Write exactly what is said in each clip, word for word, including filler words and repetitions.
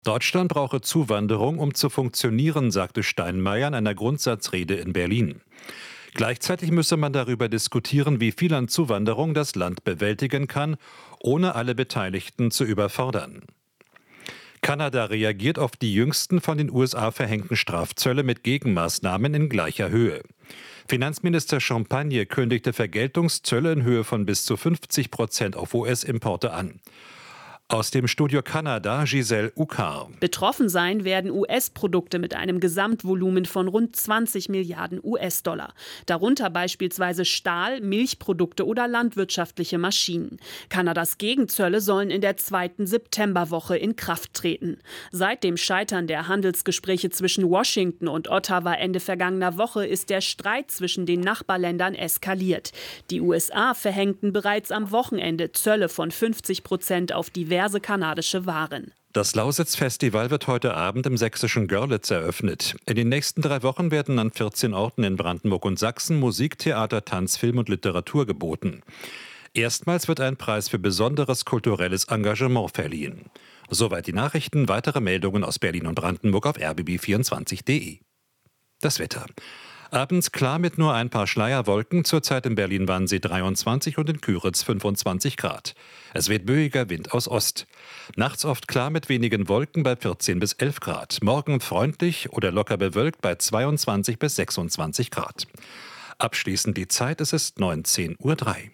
Deutschland brauche Zuwanderung, um zu funktionieren, sagte Steinmeier in einer Grundsatzrede in Berlin. Gleichzeitig müsse man darüber diskutieren, wie viel an Zuwanderung das Land bewältigen kann, ohne alle Beteiligten zu überfordern. Kanada reagiert auf die jüngsten von den U S A verhängten Strafzölle mit Gegenmaßnahmen in gleicher Höhe. Finanzminister Champagne kündigte Vergeltungszölle in Höhe von bis zu fünfzig Prozent auf U S-Importe an. Aus dem Studio Kanada, Giselle Ukar. Betroffen sein werden U S-Produkte mit einem Gesamtvolumen von rund zwanzig Milliarden U S-Dollar. Darunter beispielsweise Stahl, Milchprodukte oder landwirtschaftliche Maschinen. Kanadas Gegenzölle sollen in der zweiten Septemberwoche in Kraft treten. Seit dem Scheitern der Handelsgespräche zwischen Washington und Ottawa Ende vergangener Woche ist der Streit zwischen den Nachbarländern eskaliert. Die U S A verhängten bereits am Wochenende Zölle von fünfzig Prozent auf diverse kanadische Waren. Das Lausitz-Festival wird heute Abend im sächsischen Görlitz eröffnet. In den nächsten drei Wochen werden an vierzehn Orten in Brandenburg und Sachsen Musik, Theater, Tanz, Film und Literatur geboten. Erstmals wird ein Preis für besonderes kulturelles Engagement verliehen. Soweit die Nachrichten. Weitere Meldungen aus Berlin und Brandenburg auf r b b vierundzwanzig punkt d e. Das Wetter. Abends klar mit nur ein paar Schleierwolken, zurzeit in Berlin-Wannsee dreiundzwanzig und in Küritz fünfundzwanzig Grad. Es weht böiger Wind aus Ost. Nachts oft klar mit wenigen Wolken bei vierzehn bis elf Grad. Morgen freundlich oder locker bewölkt bei zweiundzwanzig bis sechsundzwanzig Grad. Abschließend die Zeit, es ist neunzehn Uhr drei.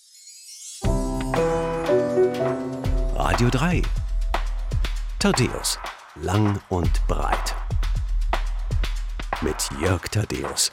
Radio drei. Thaddäus. Lang und breit. Mit Jörg Thaddäus.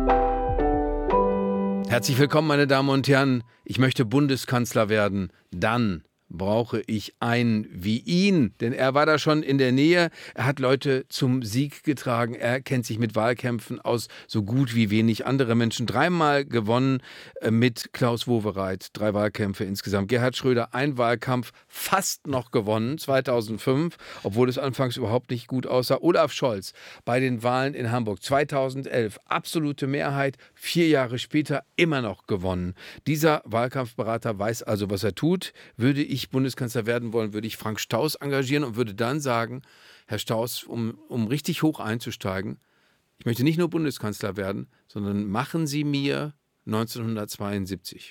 Herzlich willkommen, meine Damen und Herren. Ich möchte Bundeskanzler werden. Dann brauche ich einen wie ihn, denn er war da schon in der Nähe. Er hat Leute zum Sieg getragen. Er kennt sich mit Wahlkämpfen aus so gut wie wenig andere Menschen. Dreimal gewonnen mit Klaus Wowereit. Drei Wahlkämpfe insgesamt. Gerhard Schröder, ein Wahlkampf, fast noch gewonnen, zweitausendfünf, obwohl es anfangs überhaupt nicht gut aussah. Olaf Scholz bei den Wahlen in Hamburg zweitausendelf, absolute Mehrheit, vier Jahre später immer noch gewonnen. Dieser Wahlkampfberater weiß also, was er tut. Würde ich ich Bundeskanzler werden wollen, würde ich Frank Staus engagieren und würde dann sagen, Herr Staus, um, um richtig hoch einzusteigen, ich möchte nicht nur Bundeskanzler werden, sondern machen Sie mir neunzehnhundertzweiundsiebzig.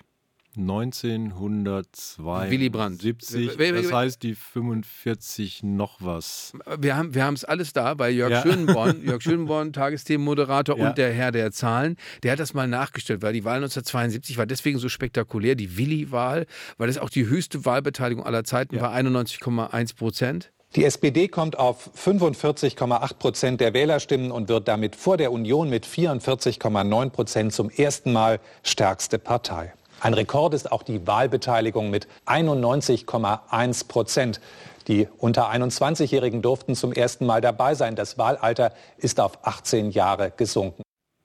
neunzehnhundertzweiundsiebzig. Willy Brandt. Das heißt die fünfundvierzig noch was. Wir haben wir haben es alles da bei Jörg ja. Schönborn. Jörg Schönborn, Tagesthemenmoderator ja. und der Herr der Zahlen. Der hat das mal nachgestellt, weil die Wahl neunzehnhundertzweiundsiebzig war deswegen so spektakulär, die Willy-Wahl, weil das auch die höchste Wahlbeteiligung aller Zeiten ja. war, einundneunzig Komma eins Prozent. Die S P D kommt auf fünfundvierzig Komma acht Prozent der Wählerstimmen und wird damit vor der Union mit vierundvierzig Komma neun Prozent zum ersten Mal stärkste Partei. Ein Rekord ist auch die Wahlbeteiligung mit einundneunzig Komma eins Prozent. Die unter einundzwanzigjährigen durften zum ersten Mal dabei sein. Das Wahlalter ist auf achtzehn Jahre gesunken.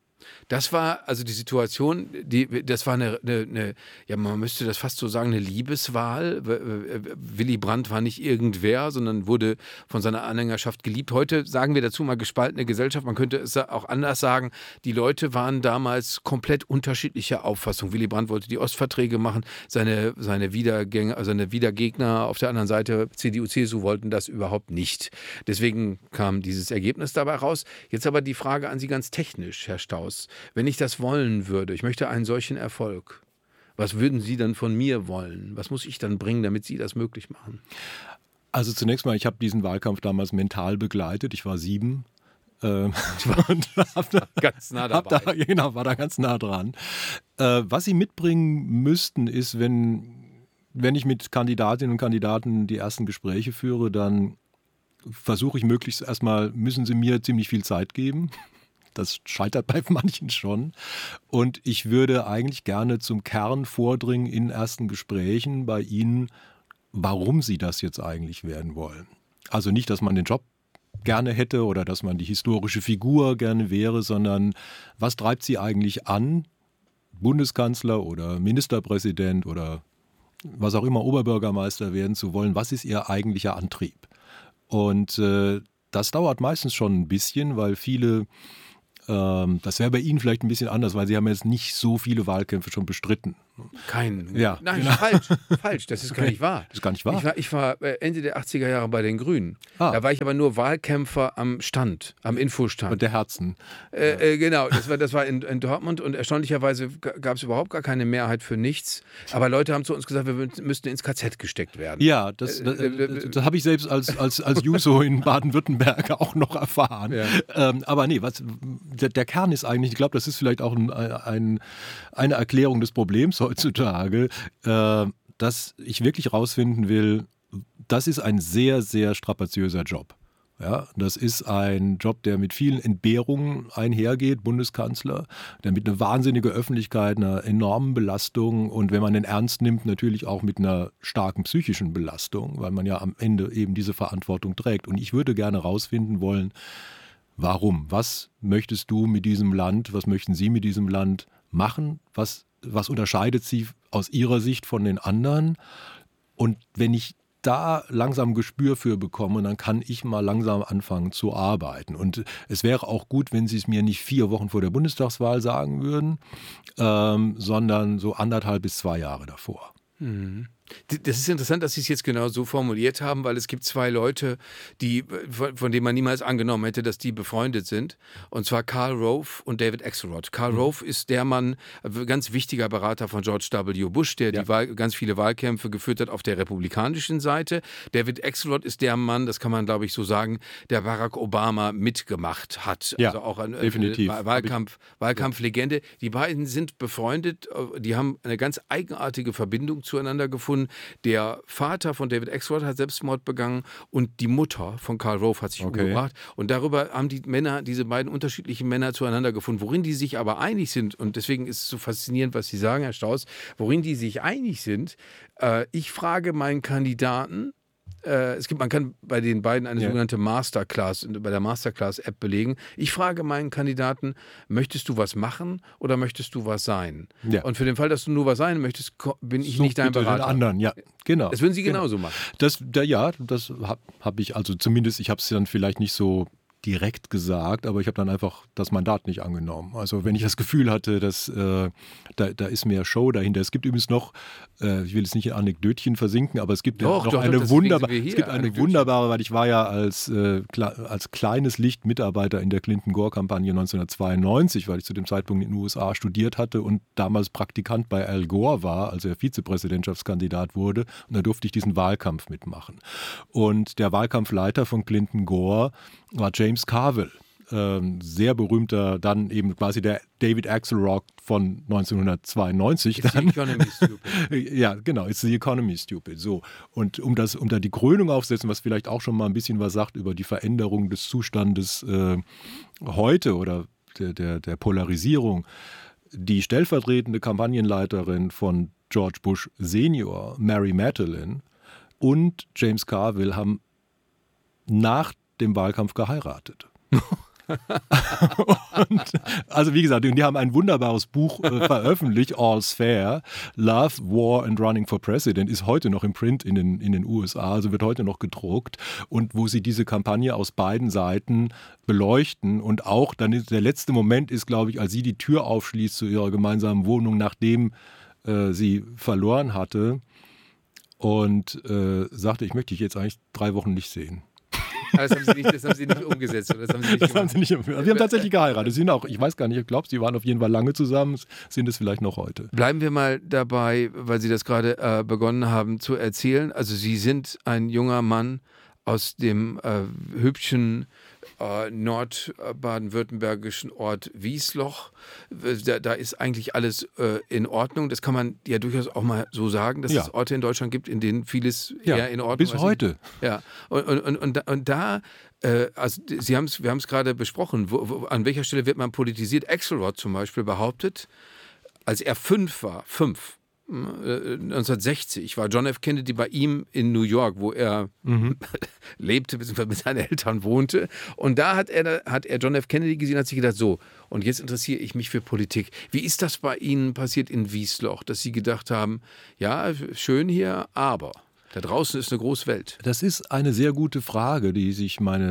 Das war also die Situation, die, das war eine, eine, eine, ja, man müsste das fast so sagen, eine Liebeswahl. Willy Brandt war nicht irgendwer, sondern wurde von seiner Anhängerschaft geliebt. Heute sagen wir dazu mal gespaltene Gesellschaft. Man könnte es auch anders sagen. Die Leute waren damals komplett unterschiedlicher Auffassung. Willy Brandt wollte die Ostverträge machen. Seine, seine, Wiedergänger, seine Wiedergegner auf der anderen Seite, C D U, C S U, wollten das überhaupt nicht. Deswegen kam dieses Ergebnis dabei raus. Jetzt aber die Frage an Sie ganz technisch, Herr Staus. Wenn ich das wollen würde, ich möchte einen solchen Erfolg, was würden Sie dann von mir wollen? Was muss ich dann bringen, damit Sie das möglich machen? Also zunächst mal, ich habe diesen Wahlkampf damals mental begleitet. Ich war sieben. Ähm, und hab da, ganz nah dabei. Hab da, genau, war da ganz nah dran. Äh, was Sie mitbringen müssten, ist, wenn, wenn ich mit Kandidatinnen und Kandidaten die ersten Gespräche führe, dann versuche ich möglichst erstmal, müssen Sie mir ziemlich viel Zeit geben. Das scheitert bei manchen schon. Und ich würde eigentlich gerne zum Kern vordringen in ersten Gesprächen bei Ihnen, warum Sie das jetzt eigentlich werden wollen. Also nicht, dass man den Job gerne hätte oder dass man die historische Figur gerne wäre, sondern was treibt Sie eigentlich an, Bundeskanzler oder Ministerpräsident oder was auch immer Oberbürgermeister werden zu wollen? Was ist Ihr eigentlicher Antrieb? Und äh, das dauert meistens schon ein bisschen, weil viele... Das wäre bei Ihnen vielleicht ein bisschen anders, weil Sie haben jetzt nicht so viele Wahlkämpfe schon bestritten. Kein. Ja, Nein, genau. falsch. Falsch, das ist gar nicht wahr. Das ist gar nicht wahr. Ich war, ich war äh, Ende der achtziger Jahre bei den Grünen. Ah. Da war ich aber nur Wahlkämpfer am Stand, am Infostand. Und der Herzen. Äh, äh, genau, das war, das war in, in Dortmund und erstaunlicherweise gab es überhaupt gar keine Mehrheit für nichts. Aber Leute haben zu uns gesagt, wir müssten ins K Z gesteckt werden. Ja, das, das, das, das habe ich selbst als, als, als Juso in Baden-Württemberg auch noch erfahren. Ja. Ähm, aber nee, was, der, der Kern ist eigentlich, ich glaube, das ist vielleicht auch ein, ein, eine Erklärung des Problems heutzutage, äh, dass ich wirklich rausfinden will, das ist ein sehr, sehr strapaziöser Job. Ja, das ist ein Job, der mit vielen Entbehrungen einhergeht, Bundeskanzler, der mit einer wahnsinnigen Öffentlichkeit, einer enormen Belastung und wenn man den ernst nimmt, natürlich auch mit einer starken psychischen Belastung, weil man ja am Ende eben diese Verantwortung trägt. Und ich würde gerne rausfinden wollen, warum? Was möchtest du mit diesem Land, was möchten Sie mit diesem Land machen? Was, was unterscheidet Sie aus Ihrer Sicht von den anderen? Und wenn ich da langsam Gespür für bekomme, dann kann ich mal langsam anfangen zu arbeiten. Und es wäre auch gut, wenn Sie es mir nicht vier Wochen vor der Bundestagswahl sagen würden, ähm, sondern so anderthalb bis zwei Jahre davor. Mhm. Das ist interessant, dass Sie es jetzt genau so formuliert haben, weil es gibt zwei Leute, die, von, von denen man niemals angenommen hätte, dass die befreundet sind. Und zwar Karl Rove und David Axelrod. Karl mhm. Rove ist der Mann, ganz wichtiger Berater von George W. Bush, der ja. die Wahl, ganz viele Wahlkämpfe geführt hat auf der republikanischen Seite. David Axelrod ist der Mann, das kann man glaube ich so sagen, der Barack Obama mitgemacht hat. Ja, also auch ein definitiv. Wahlkampf, Wahlkampflegende. Die beiden sind befreundet, die haben eine ganz eigenartige Verbindung zueinander gefunden. Der Vater von David Axelrod hat Selbstmord begangen und die Mutter von Karl Rove hat sich okay. umgebracht. Und darüber haben die Männer, diese beiden unterschiedlichen Männer zueinander gefunden. Worin die sich aber einig sind, und deswegen ist es so faszinierend, was Sie sagen, Herr Staus, worin die sich einig sind, äh, ich frage meinen Kandidaten, äh, es gibt, man kann bei den beiden eine ja. sogenannte Masterclass, bei der Masterclass-App belegen. Ich frage meinen Kandidaten, möchtest du was machen oder möchtest du was sein? Ja. Und für den Fall, dass du nur was sein möchtest, bin ich Such nicht dein bitte Berater. Den anderen, ja, genau. Das würden Sie genau. genauso machen. Das, da, ja, das habe hab ich, also zumindest, ich habe es dann vielleicht nicht so direkt gesagt, aber ich habe dann einfach das Mandat nicht angenommen. Also wenn ich das Gefühl hatte, dass äh, da, da ist mehr Show dahinter. Es gibt übrigens noch, äh, ich will jetzt nicht in Anekdötchen versinken, aber es gibt doch, noch doch, eine doch, wunderbare, es gibt eine wunderbare, weil ich war ja als, äh, als kleines Licht Mitarbeiter in der Clinton-Gore-Kampagne neunzehnhundertzweiundneunzig, weil ich zu dem Zeitpunkt in den U S A studiert hatte und damals Praktikant bei Al Gore war, als er Vizepräsidentschaftskandidat wurde. Und da durfte ich diesen Wahlkampf mitmachen. Und der Wahlkampfleiter von Clinton Gore war James Carville, ähm, sehr berühmter, dann eben quasi der David Axelrod von neunzehnhundertzweiundneunzig. It's dann. the economy stupid. Ja, genau, it's the economy stupid. So. Und um das, um da die Krönung aufzusetzen, was vielleicht auch schon mal ein bisschen was sagt über die Veränderung des Zustandes äh, heute oder der, der, der Polarisierung, die stellvertretende Kampagnenleiterin von George Bush Senior, Mary Matalin, und James Carville haben nach dem Wahlkampf geheiratet. Und, also wie gesagt, die haben ein wunderbares Buch äh, veröffentlicht, All's Fair, Love, War and Running for President, ist heute noch im Print in den, in den U S A, also wird heute noch gedruckt, und wo sie diese Kampagne aus beiden Seiten beleuchten und auch dann ist, der letzte Moment ist, glaube ich, als sie die Tür aufschließt zu ihrer gemeinsamen Wohnung, nachdem äh, sie verloren hatte und äh, sagte, ich möchte dich jetzt eigentlich drei Wochen nicht sehen. Aber das haben Sie nicht, das haben Sie nicht umgesetzt. Oder das haben Sie nicht das haben sie nicht umgesetzt. Wir haben tatsächlich geheiratet. Sie sind auch, ich weiß gar nicht, ich glaube, sie waren auf jeden Fall lange zusammen, sind es vielleicht noch heute. Bleiben wir mal dabei, weil Sie das gerade äh, begonnen haben zu erzählen. Also Sie sind ein junger Mann aus dem äh, hübschen äh, nordbaden-württembergischen Ort Wiesloch. Da, da ist eigentlich alles äh, in Ordnung. Das kann man ja durchaus auch mal so sagen, dass ja. es Orte in Deutschland gibt, in denen vieles ja, eher in Ordnung ist. Bis heute. Ist. Ja, und, und, und, und da, äh, also Sie haben's, wir haben es gerade besprochen, wo, wo, an welcher Stelle wird man politisiert? Axelrod zum Beispiel behauptet, als er fünf war, fünf, neunzehnhundertsechzig war John F. Kennedy bei ihm in New York, wo er mhm. lebte, beziehungsweise mit seinen Eltern wohnte. Und da hat er, hat er John F. Kennedy gesehen und hat sich gedacht, so, und jetzt interessiere ich mich für Politik. Wie ist das bei Ihnen passiert in Wiesloch, dass Sie gedacht haben, ja, schön hier, aber da draußen ist eine große Welt? Das ist eine sehr gute Frage, die sich meine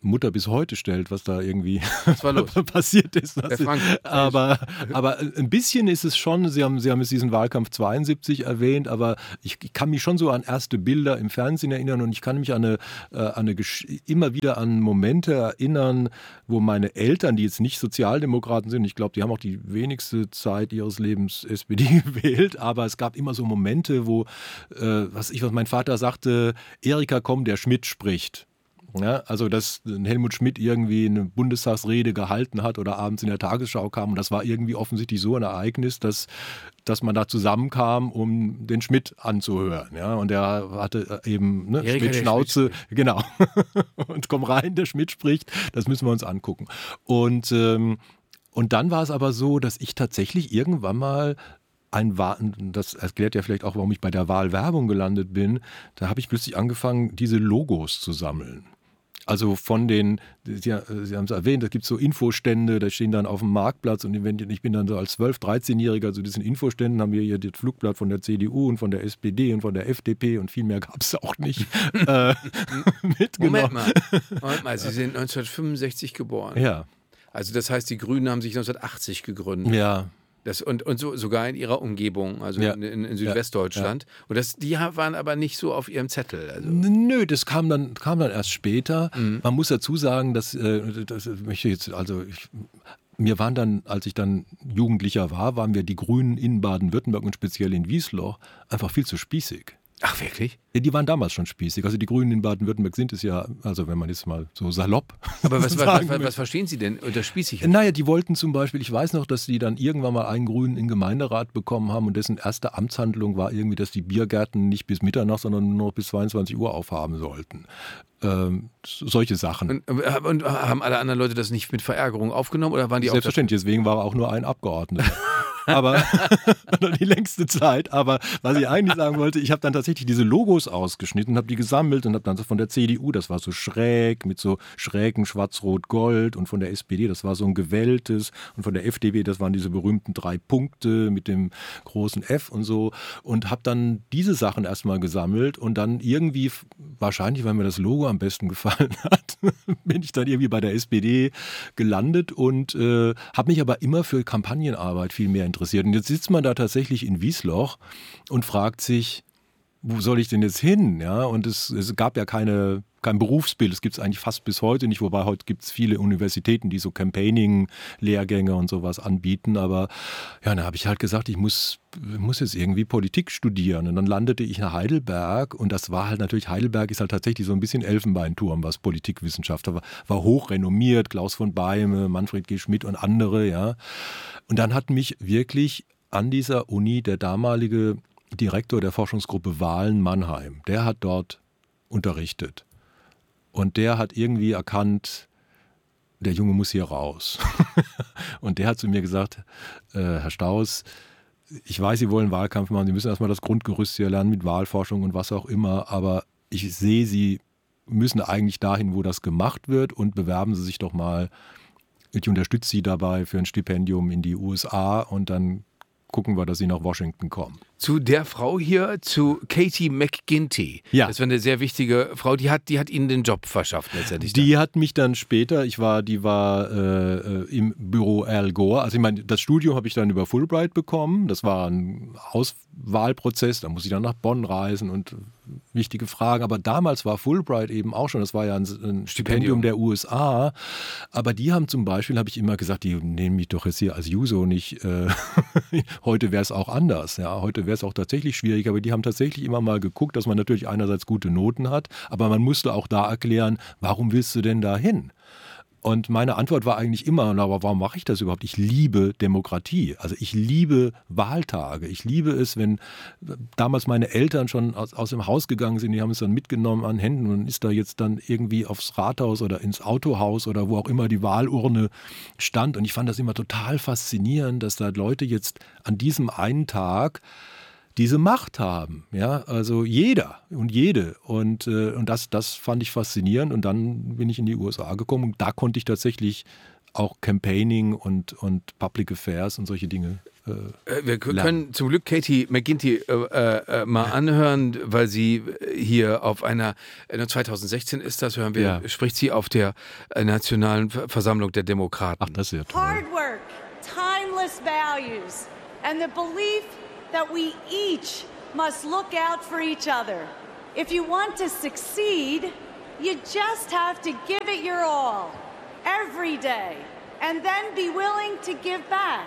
Mutter bis heute stellt, was da irgendwie was war los? passiert ist. Der Frank. Aber, aber ein bisschen ist es schon, Sie haben, Sie haben jetzt diesen Wahlkampf zweiundsiebzig erwähnt, aber ich, ich kann mich schon so an erste Bilder im Fernsehen erinnern und ich kann mich an eine, äh, an eine immer wieder an Momente erinnern, wo meine Eltern, die jetzt nicht Sozialdemokraten sind, ich glaube, die haben auch die wenigste Zeit ihres Lebens S P D gewählt, aber es gab immer so Momente, wo, äh, was ich, was mein Vater sagte, Erika, komm, der Schmidt spricht. Ja, also, dass Helmut Schmidt irgendwie eine Bundestagsrede gehalten hat oder abends in der Tagesschau kam. Und das war irgendwie offensichtlich so ein Ereignis, dass, dass man da zusammenkam, um den Schmidt anzuhören. Ja, und er hatte eben ne, Schmidt Schnauze. Schmidt genau. Und komm rein, der Schmidt spricht. Das müssen wir uns angucken. Und, ähm, und dann war es aber so, dass ich tatsächlich irgendwann mal ein Wahl, das erklärt ja vielleicht auch, warum ich bei der Wahlwerbung gelandet bin, da habe ich plötzlich angefangen, diese Logos zu sammeln. Also von den, Sie, Sie haben es erwähnt, da gibt es so Infostände, da stehen dann auf dem Marktplatz und ich bin dann so als zwölf-, dreizehnjähriger zu diesen Infoständen, haben wir hier das Flugblatt von der C D U und von der S P D und von der F D P und viel mehr gab es auch nicht äh, mitgenommen. Moment mal, Moment mal, Sie sind neunzehnhundertfünfundsechzig geboren. Ja. Also das heißt, die Grünen haben sich neunzehnhundertachtzig gegründet. Ja. Das, und und so, sogar in ihrer Umgebung, also ja. in, in, in Südwestdeutschland. Ja. Und das, die waren aber nicht so auf ihrem Zettel. Also. Nö, das kam dann, kam dann erst später. Mhm. Man muss dazu sagen, dass, äh, das möchte jetzt, also ich, mir waren dann, als ich dann Jugendlicher war, waren wir die Grünen in Baden-Württemberg und speziell in Wiesloch einfach viel zu spießig. Ach, wirklich? Ja, die waren damals schon spießig. Also die Grünen in Baden-Württemberg sind es ja, also wenn man jetzt mal so salopp. Aber was, was, was, was verstehen Sie denn unter spießig? Naja, die wollten zum Beispiel, ich weiß noch, dass die dann irgendwann mal einen Grünen in den Gemeinderat bekommen haben und dessen erste Amtshandlung war irgendwie, dass die Biergärten nicht bis Mitternacht, sondern nur noch bis zweiundzwanzig Uhr aufhaben sollten. Ähm, solche Sachen. Und, und haben alle anderen Leute das nicht mit Verärgerung aufgenommen oder waren die auch Selbstverständlich, deswegen war auch nur ein Abgeordneter. Aber die längste Zeit. Aber was ich eigentlich sagen wollte, ich habe dann tatsächlich diese Logos ausgeschnitten, habe die gesammelt und habe dann von der C D U, das war so schräg, mit so schrägen Schwarz-Rot-Gold und von der S P D, das war so ein gewelltes und von der F D P, das waren diese berühmten drei Punkte mit dem großen F und so und habe dann diese Sachen erstmal gesammelt und dann irgendwie, wahrscheinlich, weil mir das Logo am besten gefallen hat, bin ich dann irgendwie bei der S P D gelandet und äh, habe mich aber immer für Kampagnenarbeit viel mehr interessiert. Und jetzt sitzt man da tatsächlich in Wiesloch und fragt sich, wo soll ich denn jetzt hin? Ja, und es, es gab ja keine, kein Berufsbild, das gibt es eigentlich fast bis heute nicht, wobei heute gibt es viele Universitäten, die so Campaigning-Lehrgänge und sowas anbieten, aber ja, da habe ich halt gesagt, ich muss, muss jetzt irgendwie Politik studieren und dann landete ich in Heidelberg und das war halt natürlich, Heidelberg ist halt tatsächlich so ein bisschen Elfenbeinturm, was Politikwissenschaft war, war hoch renommiert, Klaus von Beime, Manfred G. Schmidt und andere, ja. Und dann hat mich wirklich an dieser Uni der damalige Direktor der Forschungsgruppe Wahlen Mannheim, der hat dort unterrichtet. Und der hat irgendwie erkannt, der Junge muss hier raus. Und der hat zu mir gesagt, äh, Herr Staus, ich weiß, Sie wollen Wahlkampf machen, Sie müssen erstmal das Grundgerüst hier lernen mit Wahlforschung und was auch immer, aber ich sehe, Sie müssen eigentlich dahin, wo das gemacht wird und bewerben Sie sich doch mal. Ich unterstütze Sie dabei für ein Stipendium in die U S A und dann gucken wir, dass Sie nach Washington kommen. Zu der Frau hier, zu Katie McGinty. Ja. Das war eine sehr wichtige Frau, die hat, die hat Ihnen den Job verschafft letztendlich. Die dann. hat mich dann später, ich war, die war äh, im Büro Al Gore, also ich meine, das Studium habe ich dann über Fulbright bekommen, das war ein Auswahlprozess, da muss ich dann nach Bonn reisen und wichtige Fragen, aber damals war Fulbright eben auch schon, das war ja ein, ein Stipendium. Stipendium der U S A, aber die haben zum Beispiel, habe ich immer gesagt, die nehmen mich doch jetzt hier als Juso nicht, äh, heute wäre es auch anders, ja, heute wäre es auch tatsächlich schwierig, aber die haben tatsächlich immer mal geguckt, dass man natürlich einerseits gute Noten hat, aber man musste auch da erklären, warum willst du denn da hin? Und meine Antwort war eigentlich immer, aber warum mache ich das überhaupt? Ich liebe Demokratie. Also ich liebe Wahltage. Ich liebe es, wenn damals meine Eltern schon aus, aus dem Haus gegangen sind, die haben es dann mitgenommen an Händen und ist da jetzt dann irgendwie aufs Rathaus oder ins Autohaus oder wo auch immer die Wahlurne stand. Und ich fand das immer total faszinierend, dass da Leute jetzt an diesem einen Tag diese Macht haben, ja, also jeder und jede und, äh, und das, das fand ich faszinierend und dann bin ich in die U S A gekommen und da konnte ich tatsächlich auch Campaigning und, und Public Affairs und solche Dinge. Äh, Wir können lernen. Zum Glück Katie McGinty äh, äh, mal anhören, weil sie hier auf einer, zweitausendsechzehn ist das, hören wir, ja. spricht sie auf der Nationalen Versammlung der Demokraten. Ach, das ist ja toll. Hard work, timeless values and the belief that we each must look out for each other. If you want to succeed, you just have to give it your all, every day, and then be willing to give back.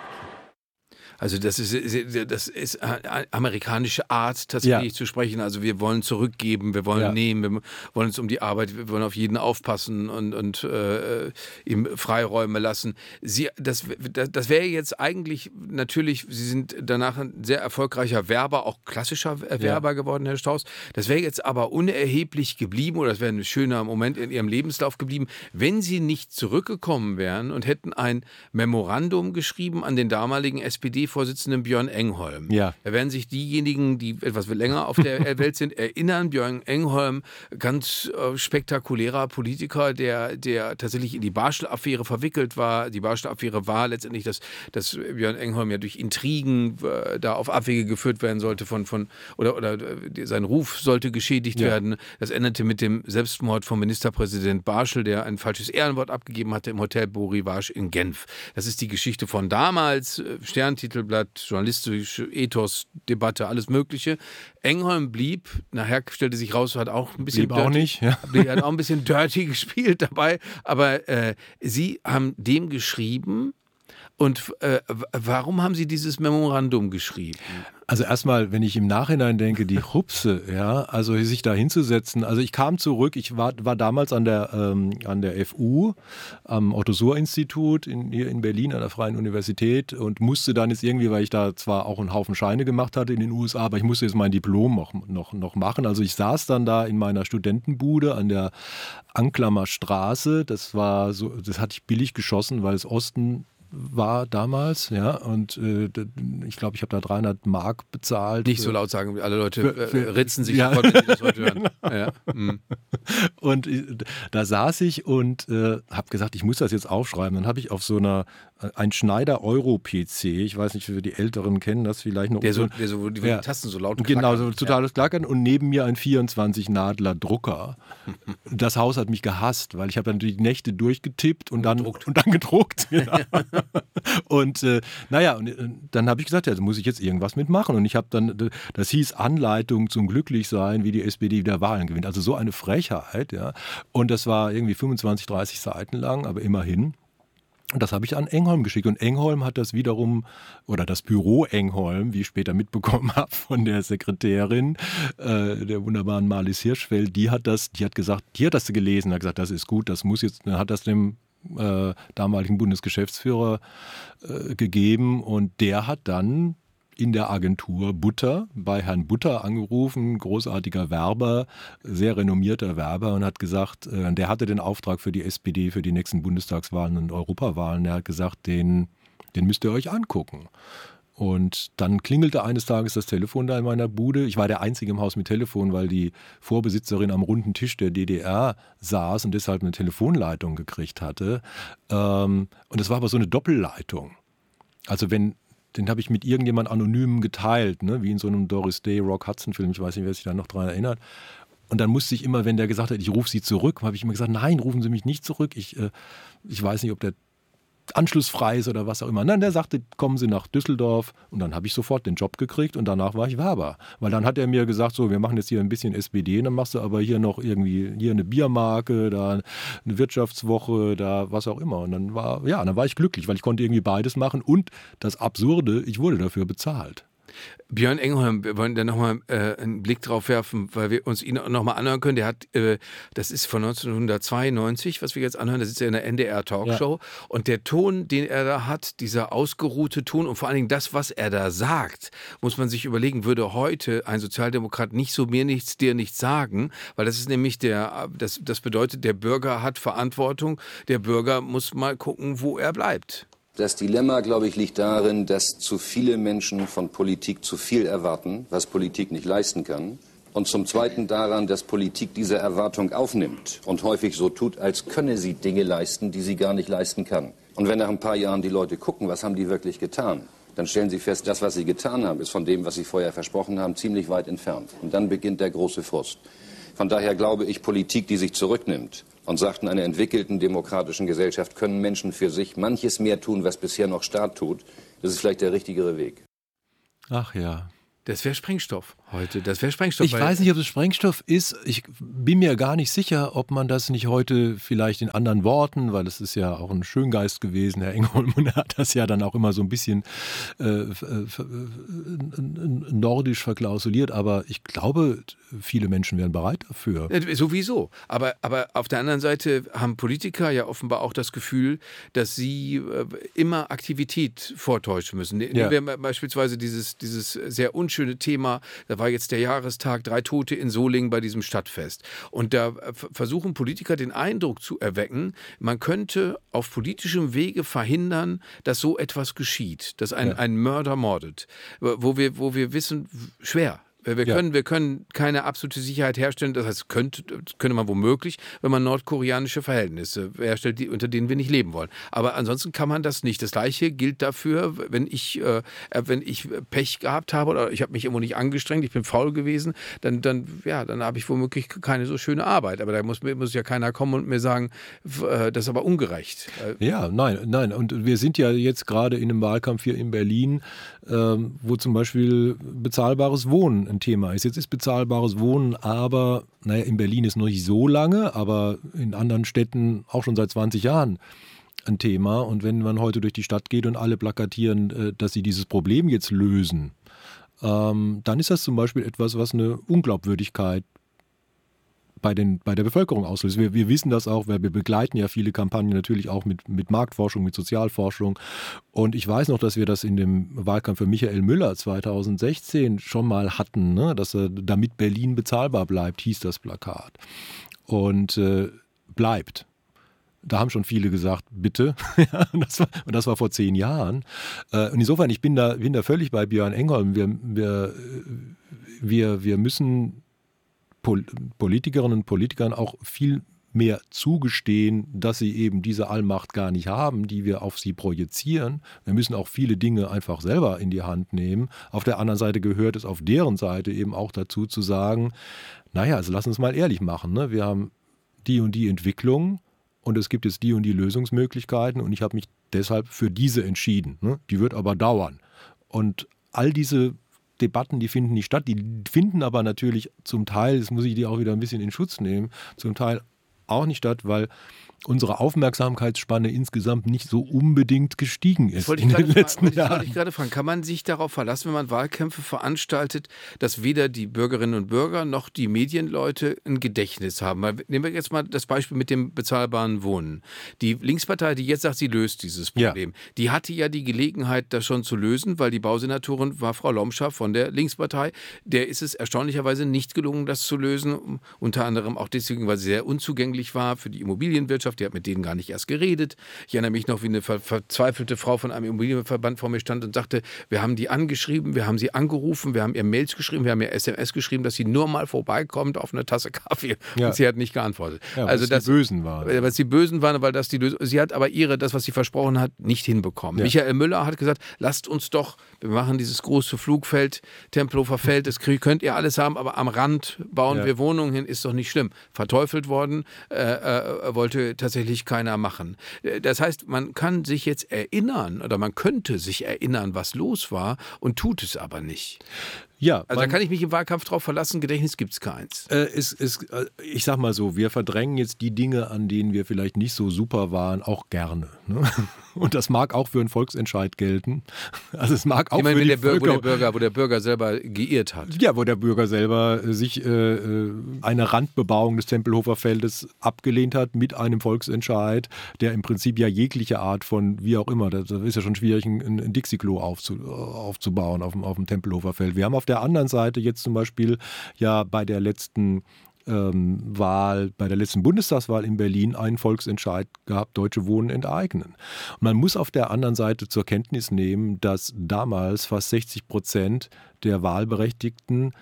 Also das ist, das ist eine amerikanische Art, tatsächlich ja. zu sprechen. Also wir wollen zurückgeben, wir wollen ja. nehmen, wir wollen uns um die Arbeit, wir wollen auf jeden aufpassen und, und äh, ihm Freiräume lassen. Sie, das das, das wäre jetzt eigentlich natürlich, Sie sind danach ein sehr erfolgreicher Werber, auch klassischer Werber ja. geworden, Herr Strauß. Das wäre jetzt aber unerheblich geblieben oder das wäre ein schöner Moment in Ihrem Lebenslauf geblieben, wenn Sie nicht zurückgekommen wären und hätten ein Memorandum geschrieben an den damaligen S P D Vorsitzenden Björn Engholm. Ja. Da werden sich diejenigen, die etwas länger auf der Welt sind, erinnern. Björn Engholm, ganz äh, spektakulärer Politiker, der, der tatsächlich in die Barschel-Affäre verwickelt war. Die Barschel-Affäre war letztendlich, dass, dass Björn Engholm ja durch Intrigen äh, da auf Abwege geführt werden sollte von, von oder, oder äh, sein Ruf sollte geschädigt ja. werden. Das endete mit dem Selbstmord von Ministerpräsident Barschel, der ein falsches Ehrenwort abgegeben hatte im Hotel Beau Rivage in Genf. Das ist die Geschichte von damals. Äh, Stern-Titelblatt, journalistische Ethos, Debatte, alles Mögliche. Engholm blieb, nachher stellte sich raus, hat auch ein bisschen blieb dirty, auch nicht, ja. hat auch ein bisschen dirty gespielt dabei, aber äh, Sie haben dem geschrieben. Und äh, warum haben Sie dieses Memorandum geschrieben? Also erstmal, wenn ich im Nachhinein denke, die Rupse, ja, also sich da hinzusetzen. Also ich kam zurück, ich war, war damals an der, ähm, an der F U, am Otto-Suhr-Institut in, hier in Berlin an der Freien Universität und musste dann jetzt irgendwie, weil ich da zwar auch einen Haufen Scheine gemacht hatte in den U S A, aber ich musste jetzt mein Diplom noch, noch, noch machen. Also ich saß dann da in meiner Studentenbude an der Anklammer Straße. Das war so, das hatte ich billig geschossen, weil es Osten war damals, ja, und äh, ich glaube, ich habe da dreihundert Mark bezahlt. Nicht so laut sagen, alle Leute für, für, äh, ritzen sich ja. sofort, wenn sie das heute hören. Genau. Ja. Mhm. Und äh, da saß ich und äh, habe gesagt, ich muss das jetzt aufschreiben. Dann habe ich auf so einer, ein Schneider Euro-P C, ich weiß nicht, wie die Älteren kennen das vielleicht noch. Der so, der so die ja. Tasten so laut klackern. Genau, so totales ja. Klackern und neben mir ein vierundzwanzig-Nadler-Drucker. Das Haus hat mich gehasst, weil ich habe dann die Nächte durchgetippt und, und dann gedruckt. Und dann gedruckt. Ja. Und äh, naja, und, äh, dann habe ich gesagt, ja, da muss ich jetzt irgendwas mitmachen. Und ich habe dann, das hieß Anleitung zum Glücklichsein, wie die S P D wieder Wahlen gewinnt. Also so eine Frechheit, ja. Und das war irgendwie fünfundzwanzig, dreißig Seiten lang, aber immerhin. Und das habe ich an Engholm geschickt. Und Engholm hat das wiederum, oder das Büro Engholm, wie ich später mitbekommen habe von der Sekretärin, äh, der wunderbaren Marlies Hirschfeld, die hat das, die hat gesagt, die hat das gelesen, hat gesagt, das ist gut, das muss jetzt, dann hat das dem Äh, damaligen Bundesgeschäftsführer äh, gegeben und der hat dann in der Agentur Butter bei Herrn Butter angerufen, großartiger Werber, sehr renommierter Werber und hat gesagt, äh, der hatte den Auftrag für die S P D für die nächsten Bundestagswahlen und Europawahlen, der hat gesagt, den, den müsst ihr euch angucken. Und dann klingelte eines Tages das Telefon da in meiner Bude. Ich war der Einzige im Haus mit Telefon, weil die Vorbesitzerin am runden Tisch der D D R saß und deshalb eine Telefonleitung gekriegt hatte. Und es war aber so eine Doppelleitung. Also wenn, den habe ich mit irgendjemand Anonymen geteilt, ne? Wie in so einem Doris Day, Rock Hudson-Film. Ich weiß nicht, wer sich da noch dran erinnert. Und dann musste ich immer, wenn der gesagt hat, ich rufe Sie zurück, habe ich immer gesagt, nein, rufen Sie mich nicht zurück. Ich, äh, ich weiß nicht, ob der anschlussfrei ist oder was auch immer. Nein, der sagte, kommen Sie nach Düsseldorf und dann habe ich sofort den Job gekriegt und danach war ich Werber. Weil dann hat er mir gesagt, so, wir machen jetzt hier ein bisschen S P D, dann machst du aber hier noch irgendwie, hier eine Biermarke, da eine Wirtschaftswoche, da was auch immer. Und dann war, ja, dann war ich glücklich, weil ich konnte irgendwie beides machen und das Absurde, ich wurde dafür bezahlt. Björn Engholm, wir wollen da nochmal äh, einen Blick drauf werfen, weil wir uns ihn nochmal anhören können. Der hat, äh, das ist von neunzehnhundertzweiundneunzig, was wir jetzt anhören, das ist ja in der N D R-Talkshow. Ja. Und der Ton, den er da hat, dieser ausgeruhte Ton und vor allen Dingen das, was er da sagt, muss man sich überlegen, würde heute ein Sozialdemokrat nicht so mir nichts, dir nichts sagen, weil das ist nämlich der, das, das bedeutet, der Bürger hat Verantwortung, der Bürger muss mal gucken, wo er bleibt. Das Dilemma, glaube ich, liegt darin, dass zu viele Menschen von Politik zu viel erwarten, was Politik nicht leisten kann. Und zum Zweiten daran, dass Politik diese Erwartung aufnimmt und häufig so tut, als könne sie Dinge leisten, die sie gar nicht leisten kann. Und wenn nach ein paar Jahren die Leute gucken, was haben die wirklich getan, dann stellen sie fest, das, was sie getan haben, ist von dem, was sie vorher versprochen haben, ziemlich weit entfernt. Und dann beginnt der große Frust. Von daher glaube ich, Politik, die sich zurücknimmt und sagt, in einer entwickelten demokratischen Gesellschaft können Menschen für sich manches mehr tun, was bisher noch Staat tut, das ist vielleicht der richtigere Weg. Ach ja. Das wäre Sprengstoff heute. Das wäre Sprengstoff. Ich weiß nicht, ob es Sprengstoff ist. Ich bin mir gar nicht sicher, ob man das nicht heute vielleicht in anderen Worten, weil es ist ja auch ein Schöngeist gewesen, Herr Engholm, und er hat das ja dann auch immer so ein bisschen äh, äh, nordisch verklausuliert. Aber ich glaube, viele Menschen wären bereit dafür. Sowieso. Aber, aber auf der anderen Seite haben Politiker ja offenbar auch das Gefühl, dass sie äh, immer Aktivität vortäuschen müssen. Nehmen Ja. wir beispielsweise dieses, dieses sehr unschöne schöne Thema, da war jetzt der Jahrestag, drei Tote in Solingen bei diesem Stadtfest. Und da versuchen Politiker den Eindruck zu erwecken, man könnte auf politischem Wege verhindern, dass so etwas geschieht, dass ein, Ja. ein Mörder mordet, wo wir, wo wir wissen, schwer. Wir können, ja. wir können keine absolute Sicherheit herstellen, das heißt, könnte, könnte man womöglich, wenn man nordkoreanische Verhältnisse herstellt, die, unter denen wir nicht leben wollen. Aber ansonsten kann man das nicht. Das Gleiche gilt dafür, wenn ich, äh, wenn ich Pech gehabt habe oder ich habe mich irgendwo nicht angestrengt, ich bin faul gewesen, dann, dann, ja, dann habe ich womöglich keine so schöne Arbeit. Aber da muss, muss ja keiner kommen und mir sagen, äh, das ist aber ungerecht. Ja, nein, nein. Und wir sind ja jetzt gerade in einem Wahlkampf hier in Berlin, ähm, wo zum Beispiel bezahlbares Wohnen ein Thema ist. Jetzt ist bezahlbares Wohnen, aber naja, in Berlin ist noch nicht so lange, aber in anderen Städten auch schon seit zwanzig Jahren ein Thema. Und wenn man heute durch die Stadt geht und alle plakatieren, dass sie dieses Problem jetzt lösen, ähm, dann ist das zum Beispiel etwas, was eine Unglaubwürdigkeit bei, den, bei der Bevölkerung auslöst. Wir, wir wissen das auch, weil wir begleiten ja viele Kampagnen natürlich auch mit, mit Marktforschung, mit Sozialforschung. Und ich weiß noch, dass wir das in dem Wahlkampf für Michael Müller zweitausendsechzehn schon mal hatten, ne? Dass er, damit Berlin bezahlbar bleibt, hieß das Plakat. Und äh, bleibt. Da haben schon viele gesagt, bitte. und, das war, und das war vor zehn Jahren. Äh, und insofern, ich bin da, bin da völlig bei Björn Engholm. Wir, wir, wir, wir müssen Politikerinnen und Politikern auch viel mehr zugestehen, dass sie eben diese Allmacht gar nicht haben, die wir auf sie projizieren. Wir müssen auch viele Dinge einfach selber in die Hand nehmen. Auf der anderen Seite gehört es auf deren Seite eben auch dazu zu sagen, naja, also lass uns mal ehrlich machen, ne? Wir haben die und die Entwicklung und es gibt jetzt die und die Lösungsmöglichkeiten und ich habe mich deshalb für diese entschieden. Ne? Die wird aber dauern. Und all diese Debatten, die finden nicht statt. Die finden aber natürlich zum Teil, das muss ich die auch wieder ein bisschen in Schutz nehmen, zum Teil auch nicht statt, weil unsere Aufmerksamkeitsspanne insgesamt nicht so unbedingt gestiegen ist in den letzten Jahren. Das wollte ich gerade fragen. Kann man sich darauf verlassen, wenn man Wahlkämpfe veranstaltet, dass weder die Bürgerinnen und Bürger noch die Medienleute ein Gedächtnis haben? Nehmen wir jetzt mal das Beispiel mit dem bezahlbaren Wohnen. Die Linkspartei, die jetzt sagt, sie löst dieses Problem, ja. die hatte ja die Gelegenheit, das schon zu lösen, weil die Bausenatorin war Frau Lomscher von der Linkspartei. Der ist es erstaunlicherweise nicht gelungen, das zu lösen. Unter anderem auch deswegen, weil sie sehr unzugänglich war für die Immobilienwirtschaft. Die hat mit denen gar nicht erst geredet. Ich erinnere mich noch, wie eine ver- verzweifelte Frau von einem Immobilienverband vor mir stand und sagte, wir haben die angeschrieben, wir haben sie angerufen, wir haben ihr Mails geschrieben, wir haben ihr S M S geschrieben, dass sie nur mal vorbeikommt auf eine Tasse Kaffee. Ja. Und sie hat nicht geantwortet. Ja, also weil das, die Bösen waren. Weil die Bösen waren, weil das die Lösung. Sie hat aber ihre, das, was sie versprochen hat, nicht hinbekommen. Ja. Michael Müller hat gesagt, lasst uns doch, wir machen dieses große Flugfeld, Tempelhofer Feld, das könnt ihr alles haben, aber am Rand bauen ja. wir Wohnungen hin, ist doch nicht schlimm. Verteufelt worden, äh, äh, wollte tatsächlich keiner machen. Das heißt, man kann sich jetzt erinnern oder man könnte sich erinnern, was los war und tut es aber nicht. Ja, also da kann ich mich im Wahlkampf drauf verlassen, Gedächtnis gibt es keins. Äh, es, es, äh, ich sag mal so, wir verdrängen jetzt die Dinge, an denen wir vielleicht nicht so super waren, auch gerne. Ne? Und das mag auch für einen Volksentscheid gelten. Also es mag auch ich meine, für die der Bürger, wo, der Bürger, Bürger, wo der Bürger selber geirrt hat. Ja, wo der Bürger selber sich äh, eine Randbebauung des Tempelhofer Feldes abgelehnt hat mit einem Volksentscheid, der im Prinzip ja jegliche Art von, wie auch immer, das ist ja schon schwierig, ein, ein Dixie-Klo aufzu, aufzubauen auf dem, auf dem Tempelhofer Feld. Wir haben auf der anderen Seite jetzt zum Beispiel ja bei der letzten ähm, Wahl, bei der letzten Bundestagswahl in Berlin einen Volksentscheid gehabt, Deutsche Wohnen enteignen. Und man muss auf der anderen Seite zur Kenntnis nehmen, dass damals fast sechzig Prozent der Wahlberechtigten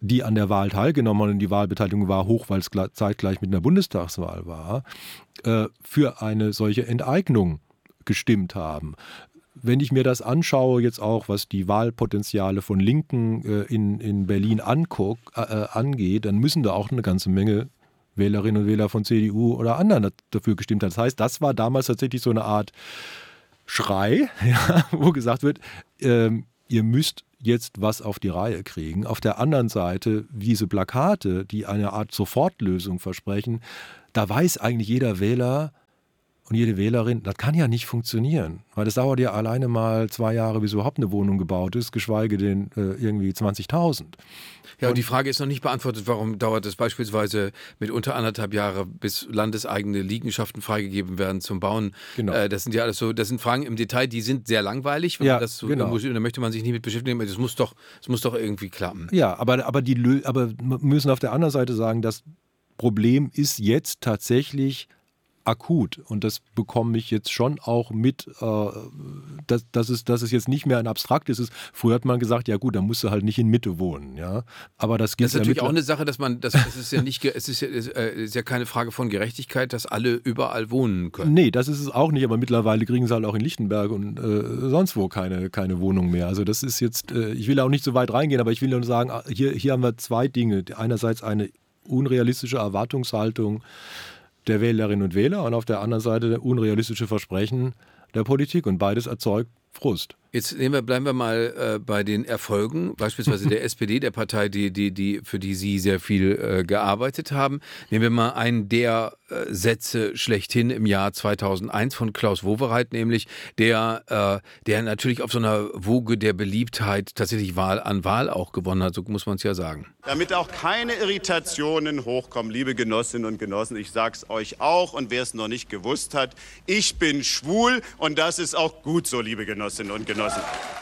die an der Wahl teilgenommen haben, und die Wahlbeteiligung war hoch, weil es zeitgleich mit einer Bundestagswahl war, äh, für eine solche Enteignung gestimmt haben. Wenn ich mir das anschaue, jetzt auch, was die Wahlpotenziale von Linken äh, in, in Berlin anguck, äh, angeht, dann müssen da auch eine ganze Menge Wählerinnen und Wähler von C D U oder anderen dafür gestimmt haben. Das heißt, das war damals tatsächlich so eine Art Schrei, ja, wo gesagt wird, ähm, ihr müsst jetzt was auf die Reihe kriegen. Auf der anderen Seite, diese Plakate, die eine Art Sofortlösung versprechen, da weiß eigentlich jeder Wähler und jede Wählerin, das kann ja nicht funktionieren. Weil das dauert ja alleine mal zwei Jahre, bis überhaupt eine Wohnung gebaut ist, geschweige denn äh, irgendwie zwanzigtausend. Ja, und die Frage ist noch nicht beantwortet, warum dauert es beispielsweise mit unter anderthalb Jahre, bis landeseigene Liegenschaften freigegeben werden zum Bauen. Genau. Äh, das sind ja alles so, das sind Fragen im Detail, die sind sehr langweilig. Wenn ja, man das so, genau. Da möchte man sich nicht mit beschäftigen, das muss doch, das muss doch irgendwie klappen. Ja, aber, aber, die, aber wir müssen auf der anderen Seite sagen, das Problem ist jetzt tatsächlich akut, und das bekomme ich jetzt schon auch mit, äh, dass, dass, es, dass es jetzt nicht mehr ein abstraktes ist. Früher hat man gesagt, ja gut, dann musst du halt nicht in Mitte wohnen, ja. Aber das geht Das ist ja natürlich mit, auch eine Sache, dass man, das, das ist ja nicht, es ist ja, es ist ja keine Frage von Gerechtigkeit, dass alle überall wohnen können. Nee, das ist es auch nicht, aber mittlerweile kriegen sie halt auch in Lichtenberg und äh, sonst wo keine, keine Wohnung mehr. Also das ist jetzt, äh, ich will auch nicht so weit reingehen, aber ich will nur sagen, hier, hier haben wir zwei Dinge. Einerseits eine unrealistische Erwartungshaltung der Wählerinnen und Wähler und auf der anderen Seite unrealistische Versprechen der Politik, und beides erzeugt Frust. Jetzt nehmen wir, bleiben wir mal äh, bei den Erfolgen, beispielsweise der S P D, der Partei, die, die, die, für die Sie sehr viel äh, gearbeitet haben. Nehmen wir mal einen der äh, Sätze schlechthin im Jahr zweitausendeins von Klaus Wowereit, nämlich der, äh, der natürlich auf so einer Woge der Beliebtheit tatsächlich Wahl an Wahl auch gewonnen hat, so muss man es ja sagen. Damit auch keine Irritationen hochkommen, liebe Genossinnen und Genossen, ich sag's euch auch, und wer es noch nicht gewusst hat, ich bin schwul, und das ist auch gut so, liebe Genossinnen und Genossen.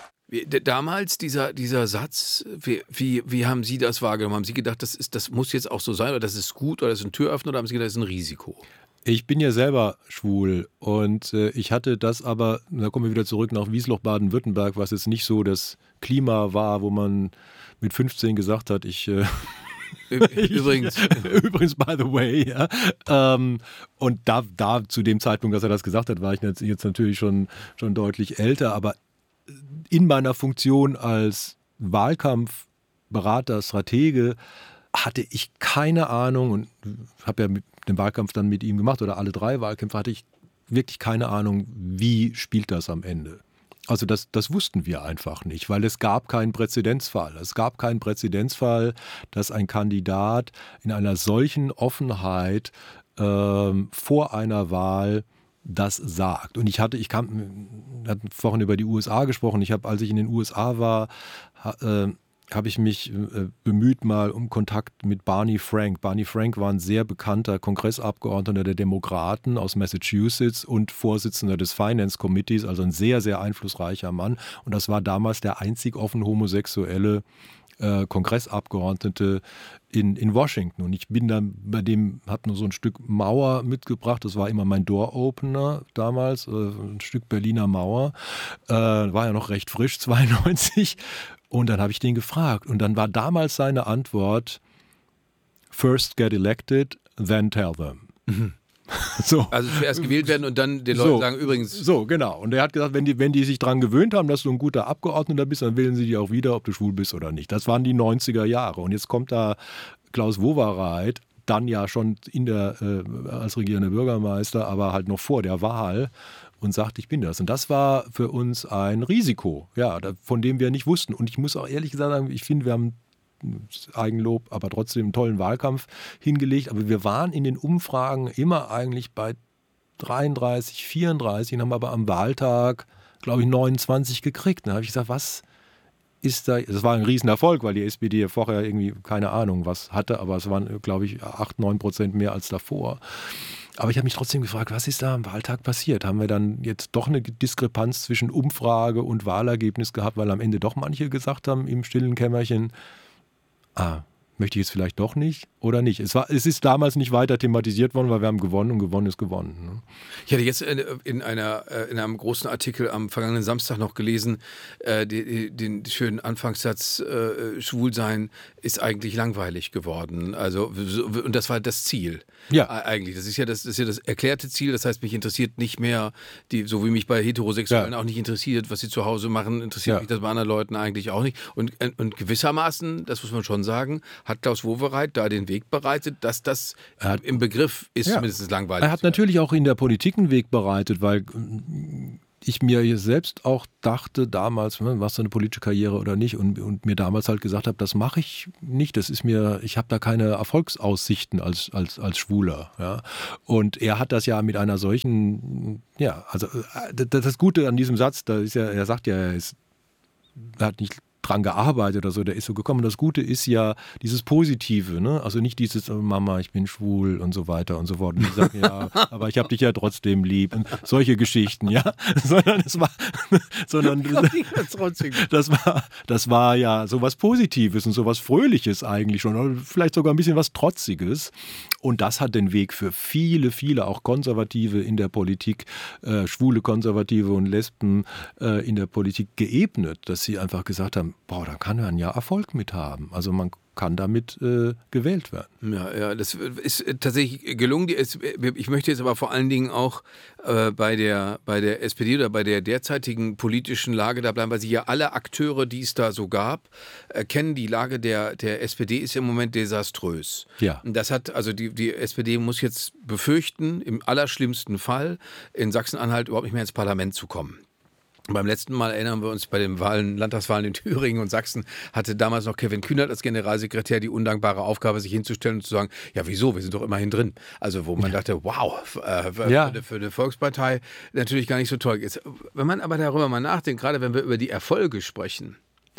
Damals dieser, dieser Satz, wie, wie, wie haben Sie das wahrgenommen? Haben Sie gedacht, das, ist, das muss jetzt auch so sein, oder das ist gut, oder das ist ein Türöffner, oder haben Sie gedacht, das ist ein Risiko? Ich bin ja selber schwul, und äh, ich hatte das aber, da kommen wir wieder zurück nach Wiesloch, Baden-Württemberg, was jetzt nicht so das Klima war, wo man mit fünfzehn gesagt hat, ich... Äh Übrigens. Übrigens, by the way, ja. Ähm, und da, da zu dem Zeitpunkt, dass er das gesagt hat, war ich jetzt, jetzt natürlich schon, schon deutlich älter, aber in meiner Funktion als Wahlkampfberater, Stratege hatte ich keine Ahnung, und habe ja mit den Wahlkampf dann mit ihm gemacht, oder alle drei Wahlkämpfe, hatte ich wirklich keine Ahnung, wie spielt das am Ende. Also das, das wussten wir einfach nicht, weil es gab keinen Präzedenzfall. Es gab keinen Präzedenzfall, dass ein Kandidat in einer solchen Offenheit ähm, vor einer Wahl das sagt. Und ich hatte, ich kam, wir hatten vorhin über die U S A gesprochen. Ich habe, als ich in den U S A war, äh, habe ich mich äh, bemüht mal um Kontakt mit Barney Frank. Barney Frank war ein sehr bekannter Kongressabgeordneter der Demokraten aus Massachusetts und Vorsitzender des Finance Committees, also ein sehr, sehr einflussreicher Mann. Und das war damals der einzig offen homosexuelle äh, Kongressabgeordnete in, in Washington. Und ich bin dann bei dem, habe nur so ein Stück Mauer mitgebracht. Das war immer mein Door-Opener damals, äh, ein Stück Berliner Mauer. Äh, war ja noch recht frisch, zweiundneunzig. Und dann habe ich den gefragt. Und dann war damals seine Antwort: First get elected, then tell them. Mhm. So. Also zuerst gewählt werden und dann den Leuten so, sagen, übrigens. So, genau. Und er hat gesagt, wenn die, wenn die sich daran gewöhnt haben, dass du ein guter Abgeordneter bist, dann wählen sie dich auch wieder, ob du schwul bist oder nicht. Das waren die neunziger Jahre. Und jetzt kommt da Klaus Wowereit, dann ja schon in der, äh, als regierender Bürgermeister, aber halt noch vor der Wahl, und sagt, ich bin das. Und das war für uns ein Risiko, ja, von dem wir nicht wussten. Und ich muss auch ehrlich gesagt sagen, ich finde, wir haben Eigenlob, aber trotzdem einen tollen Wahlkampf hingelegt. Aber wir waren in den Umfragen immer eigentlich bei dreiunddreißig, vierunddreißig und haben aber am Wahltag, glaube ich, neunundzwanzig gekriegt. Dann habe ich gesagt, was ist da? Das war ein Riesenerfolg, weil die S P D ja vorher irgendwie keine Ahnung was hatte, aber es waren, glaube ich, acht, neun Prozent mehr als davor. Aber ich habe mich trotzdem gefragt, was ist da am Wahltag passiert? Haben wir dann jetzt doch eine Diskrepanz zwischen Umfrage und Wahlergebnis gehabt, weil am Ende doch manche gesagt haben im stillen Kämmerchen, ah, möchte ich es vielleicht doch nicht oder nicht. Es, war, es ist damals nicht weiter thematisiert worden, weil wir haben gewonnen und gewonnen ist gewonnen. Ne? Ich hatte jetzt in, einer, in einem großen Artikel am vergangenen Samstag noch gelesen, äh, den, den schönen Anfangssatz, äh, Schwulsein ist eigentlich langweilig geworden. Also, und das war das Ziel. Ja. Eigentlich. Das ist ja das, das ist ja das erklärte Ziel. Das heißt, mich interessiert nicht mehr, die, so wie mich bei Heterosexuellen ja. auch nicht interessiert, was sie zu Hause machen, interessiert ja. mich das bei anderen Leuten eigentlich auch nicht. Und, und gewissermaßen, das muss man schon sagen, hat Klaus Wowereit da den Weg bereitet, dass das hat, im Begriff ist, ja. mindestens langweilig. Er hat natürlich auch in der Politik einen Weg bereitet, weil ich mir selbst auch dachte damals, machst du eine politische Karriere oder nicht, und, und mir damals halt gesagt habe, das mache ich nicht, das ist mir, ich habe da keine Erfolgsaussichten als, als, als Schwuler. Ja. Und er hat das ja mit einer solchen, ja, also das Gute an diesem Satz, da ist ja, er sagt ja, er ist, er hat nicht dran gearbeitet oder so, der ist so gekommen. Das Gute ist ja dieses Positive, ne? Also nicht dieses, oh Mama, ich bin schwul und so weiter und so fort. Und ich sage, ja, aber ich habe dich ja trotzdem lieb und solche Geschichten, ja. Sondern es war, sondern das war, das war ja sowas Positives und sowas Fröhliches eigentlich schon, oder vielleicht sogar ein bisschen was Trotziges. Und das hat den Weg für viele, viele, auch Konservative in der Politik, äh, schwule Konservative und Lesben äh, in der Politik geebnet, dass sie einfach gesagt haben, boah, da kann man ja Erfolg mit haben. Also man kann damit äh, gewählt werden. Ja, ja, das ist tatsächlich gelungen. Ich möchte jetzt aber vor allen Dingen auch äh, bei der, bei der S P D oder bei der derzeitigen politischen Lage da bleiben, weil sie ja alle Akteure, die es da so gab, erkennen, die Lage der, der S P D ist im Moment desaströs. Ja. Das hat, also die, die S P D muss jetzt befürchten, im allerschlimmsten Fall in Sachsen-Anhalt überhaupt nicht mehr ins Parlament zu kommen. Beim letzten Mal erinnern wir uns, bei den Wahlen, Landtagswahlen in Thüringen und Sachsen hatte damals noch Kevin Kühnert als Generalsekretär die undankbare Aufgabe, sich hinzustellen und zu sagen, ja wieso, wir sind doch immerhin drin. Also wo man ja. dachte, wow, äh, für, ja. für eine Volkspartei natürlich gar nicht so toll. Jetzt, wenn man aber darüber mal nachdenkt, gerade wenn wir über die Erfolge sprechen,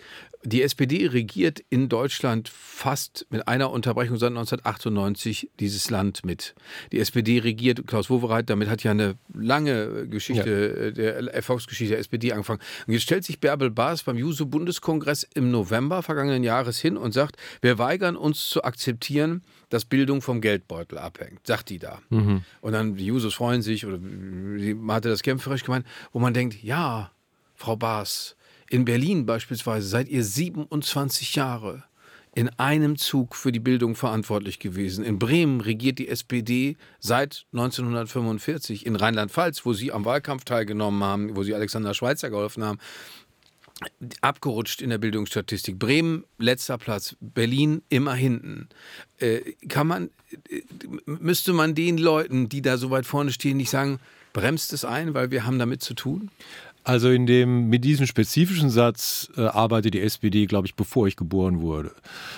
die S P D regiert in Deutschland fast mit einer Unterbrechung seit neunzehnhundertachtundneunzig dieses Land mit. Die S P D regiert, Klaus Wowereit, damit hat ja eine lange Geschichte, ja. der Erfolgsgeschichte der S P D angefangen. Und jetzt stellt sich Bärbel Baas beim Juso-Bundeskongress im November vergangenen Jahres hin und sagt, wir weigern uns zu akzeptieren, dass Bildung vom Geldbeutel abhängt, sagt die da. Mhm. Und dann die Jusos freuen sich, oder sie hatte das kämpferisch gemeint, wo man denkt, ja, Frau Baas, in Berlin beispielsweise seid ihr siebenundzwanzig Jahre in einem Zug für die Bildung verantwortlich gewesen. In Bremen regiert die S P D seit neunzehnhundertfünfundvierzig. In Rheinland-Pfalz, wo Sie am Wahlkampf teilgenommen haben, wo Sie Alexander Schweitzer geholfen haben, abgerutscht in der Bildungsstatistik. Bremen, letzter Platz. Berlin, immer hinten. Äh, kann man, äh, müsste man den Leuten, die da so weit vorne stehen, nicht sagen, bremst es ein, weil wir haben damit zu tun? Also in dem, mit diesem spezifischen Satz äh, arbeitet die S P D, glaube ich, bevor ich geboren wurde.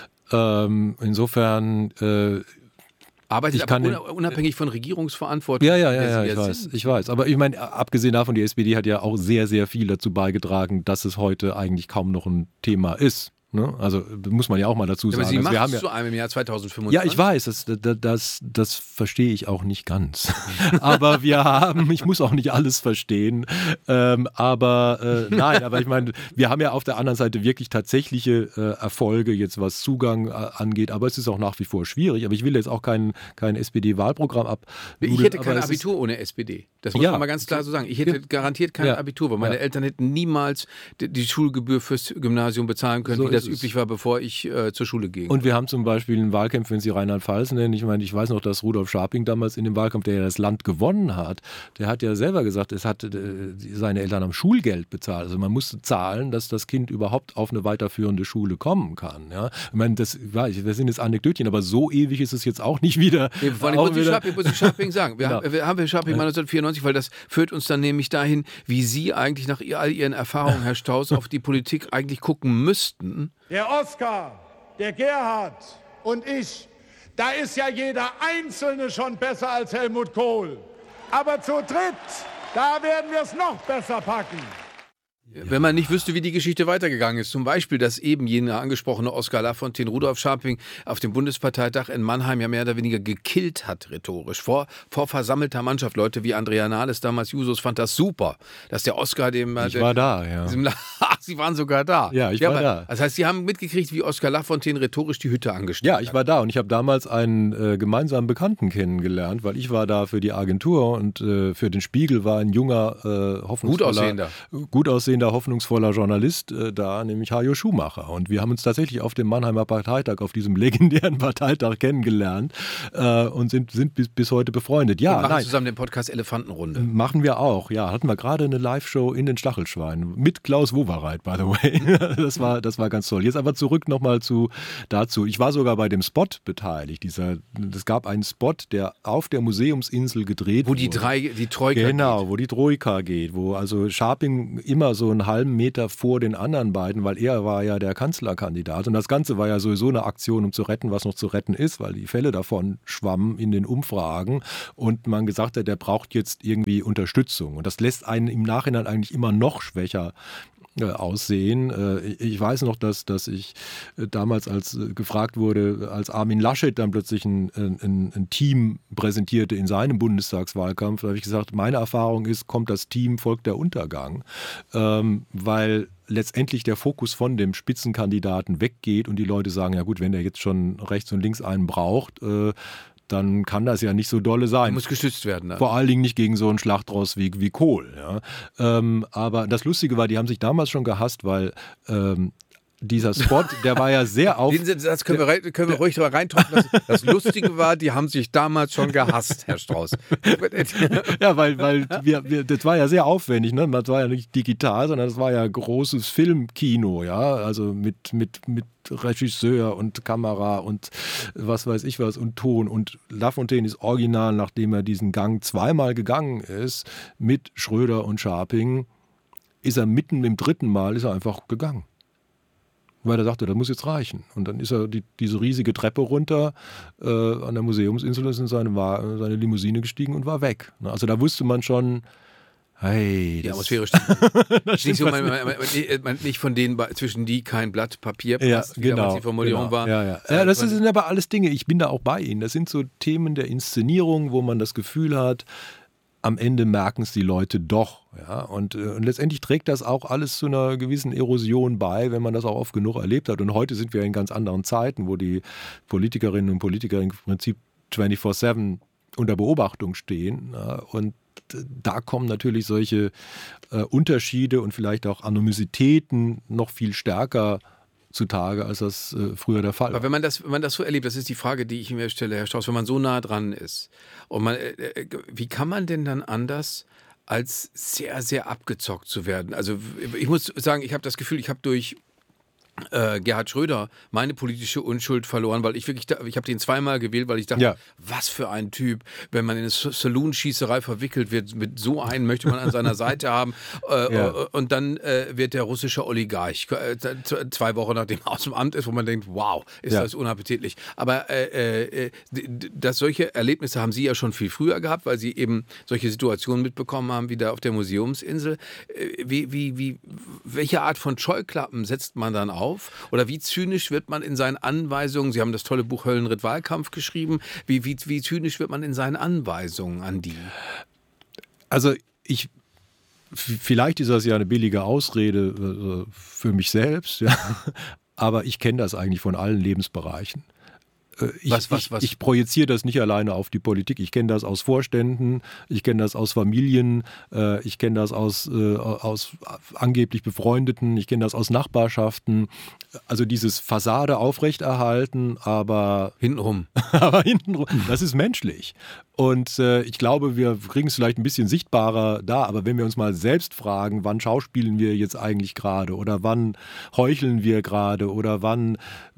Ähm, insofern äh, arbeitet ich kann aber unabhängig von Regierungsverantwortung. Ja, ja, ja, ja ich weiß, ich weiß. Aber ich meine, abgesehen davon, die S P D hat ja auch sehr, sehr viel dazu beigetragen, dass es heute eigentlich kaum noch ein Thema ist. Ne? Also muss man ja auch mal dazu sagen. Ja, aber Sie also, machen wir es ja, zu einem im Jahr zweitausendfünfundzwanzig. Ja, ich weiß, das, das, das, das verstehe ich auch nicht ganz. Aber wir haben, ich muss auch nicht alles verstehen, ähm, aber äh, nein, aber ich meine, wir haben ja auf der anderen Seite wirklich tatsächliche äh, Erfolge, jetzt was Zugang äh, angeht, aber es ist auch nach wie vor schwierig. Aber ich will jetzt auch kein, kein S P D-Wahlprogramm ab. Ich hätte kein Abitur ohne S P D. Das muss ja, man mal ganz klar so sagen. Ich hätte ja, garantiert kein ja, Abitur, weil meine ja. Eltern hätten niemals die, die Schulgebühr fürs Gymnasium bezahlen können, so wie das üblich war, bevor ich äh, zur Schule ging. Und wir haben zum Beispiel in Wahlkämpfen, wenn Sie Rheinland-Pfalz nennen, ich meine, ich weiß noch, dass Rudolf Scharping damals in dem Wahlkampf, der ja das Land gewonnen hat, der hat ja selber gesagt, es hat äh, seine Eltern am Schulgeld bezahlt. Also man musste zahlen, dass das Kind überhaupt auf eine weiterführende Schule kommen kann. Ja? Ich meine, das, ja, das sind jetzt Anekdötchen, aber so ewig ist es jetzt auch nicht wieder. Nee, vor allem muss ich Scharping, muss ich Scharping sagen. Wir, genau. haben, wir haben wir Scharping mal neunzehnhundertvierundneunzig, weil das führt uns dann nämlich dahin, wie Sie eigentlich nach all Ihren Erfahrungen, Herr Staus, auf die Politik eigentlich gucken müssten. Der Oskar, der Gerhard und ich, da ist ja jeder Einzelne schon besser als Helmut Kohl. Aber zu dritt, da werden wir es noch besser packen. Wenn man nicht wüsste, wie die Geschichte weitergegangen ist. Zum Beispiel, dass eben jener angesprochene Oskar Lafontaine Rudolf Scharping auf dem Bundesparteitag in Mannheim ja mehr oder weniger gekillt hat, rhetorisch. Vor, vor versammelter Mannschaft. Leute wie Andrea Nahles, damals Jusos, fand das super, dass der Oskar dem... Ich war da, ja. Diesem, ach, Sie waren sogar da. Ja, ich ja, war aber, da. Das heißt, Sie haben mitgekriegt, wie Oskar Lafontaine rhetorisch die Hütte angestellt hat. Ja, ich war da und ich habe damals einen äh, gemeinsamen Bekannten kennengelernt, weil ich war da für die Agentur und äh, für den Spiegel war ein junger, äh, hoffnungsvoller... Gut aussehender. Gut aussehender, hoffnungsvoller Journalist äh, da, nämlich Hajo Schumacher. Und wir haben uns tatsächlich auf dem Mannheimer Parteitag, auf diesem legendären Parteitag kennengelernt äh, und sind, sind bis, bis heute befreundet. Ja, und machen nein. zusammen den Podcast Elefantenrunde. Machen wir auch, ja. Hatten wir gerade eine Live-Show in den Stachelschweinen mit Klaus Wowereit, by the way. Das war, das war ganz toll. Jetzt aber zurück nochmal zu, dazu. Ich war sogar bei dem Spot beteiligt. Dieser, es gab einen Spot, der auf der Museumsinsel gedreht wurde. Wo die, drei, die Troika genau, geht. wo die Troika geht. Wo also Scharping immer so einen halben Meter vor den anderen beiden, weil er war ja der Kanzlerkandidat. Und das Ganze war ja sowieso eine Aktion, um zu retten, was noch zu retten ist, weil die Fälle davon schwammen in den Umfragen. Und man gesagt hat, der braucht jetzt irgendwie Unterstützung. Und das lässt einen im Nachhinein eigentlich immer noch schwächer aussehen. Ich weiß noch, dass, dass ich damals, als gefragt wurde, als Armin Laschet dann plötzlich ein, ein, ein Team präsentierte in seinem Bundestagswahlkampf, da habe ich gesagt, meine Erfahrung ist, kommt das Team, folgt der Untergang. Ähm, weil letztendlich der Fokus von dem Spitzenkandidaten weggeht und die Leute sagen, ja gut, wenn der jetzt schon rechts und links einen braucht, äh, dann kann das ja nicht so dolle sein. Der muss gestützt werden. Dann. Vor allen Dingen nicht gegen so einen Schlachtross wie, wie Kohl. Ja. Ähm, aber das Lustige war, die haben sich damals schon gehasst, weil ähm, dieser Spot, der war ja sehr auf... Den Satz können wir, können wir ruhig drüber reintauchen lassen. Das Lustige war, die haben sich damals schon gehasst, Herr Strauß. Ja, weil, weil wir, wir, das war ja sehr aufwendig. Ne? Das war ja nicht digital, sondern das war ja großes Filmkino. Ja? Also mit, mit, mit Regisseur und Kamera und was weiß ich was und Ton. Und Lafontaine ist original, nachdem er diesen Gang zweimal gegangen ist, mit Schröder und Scharping, ist er mitten im dritten Mal ist er einfach gegangen. Weil er sagte, das muss jetzt reichen. Und dann ist er die, diese riesige Treppe runter äh, an der Museumsinsel, ist in seine, seine Limousine gestiegen und war weg. Also da wusste man schon, hey, die Atmosphäre stimmt nicht. Nicht, so, man, man, man, man, nicht von denen, zwischen die kein Blatt Papier passt, ja, genau, die Formulierung genau, war. Ja, ja. ja, das sind aber alles Dinge, ich bin da auch bei Ihnen. Das sind so Themen der Inszenierung, wo man das Gefühl hat, am Ende merken es die Leute doch. Ja? Und, äh, und letztendlich trägt das auch alles zu einer gewissen Erosion bei, wenn man das auch oft genug erlebt hat. Und heute sind wir in ganz anderen Zeiten, wo die Politikerinnen und Politiker im Prinzip vierundzwanzig sieben unter Beobachtung stehen. Ja? Und da kommen natürlich solche äh, Unterschiede und vielleicht auch Animositäten noch viel stärker zutage, als das äh, früher der Fall war. Aber wenn man das, wenn man das so erlebt, das ist die Frage, die ich mir stelle, Herr Strauß, wenn man so nah dran ist, und man, äh, wie kann man denn dann anders als sehr, sehr abgezockt zu werden? Also ich muss sagen, ich habe das Gefühl, ich habe durch Äh, Gerhard Schröder meine politische Unschuld verloren, weil ich wirklich, ich habe den zweimal gewählt, weil ich dachte, ja. was für ein Typ, wenn man in eine Saloon-Schießerei verwickelt wird, mit so einem möchte man an seiner Seite haben äh, ja. und dann äh, wird der russische Oligarch äh, zwei Wochen nachdem er aus dem Amt ist, wo man denkt, wow, ist ja. das unappetitlich. Aber äh, äh, dass solche Erlebnisse haben Sie ja schon viel früher gehabt, weil Sie eben solche Situationen mitbekommen haben, wie da auf der Museumsinsel. Äh, wie, wie, wie, welche Art von Scheuklappen setzt man dann auf? Auf? Oder wie zynisch wird man in seinen Anweisungen, Sie haben das tolle Buch Höllenritt Wahlkampf geschrieben, wie, wie, wie zynisch wird man in seinen Anweisungen an die? Also ich, vielleicht ist das ja eine billige Ausrede für mich selbst, ja, aber ich kenne das eigentlich von allen Lebensbereichen. Ich, was, was, was? ich, ich projiziere das nicht alleine auf die Politik. Ich kenne das aus Vorständen, ich kenne das aus Familien, äh, ich kenne das aus, äh, aus angeblich Befreundeten, ich kenne das aus Nachbarschaften. Also dieses Fassade aufrechterhalten, aber hintenrum. aber hintenrum, das ist menschlich. Und äh, ich glaube, wir kriegen es vielleicht ein bisschen sichtbarer da, aber wenn wir uns mal selbst fragen, wann schauspielen wir jetzt eigentlich gerade oder wann heucheln wir gerade oder wann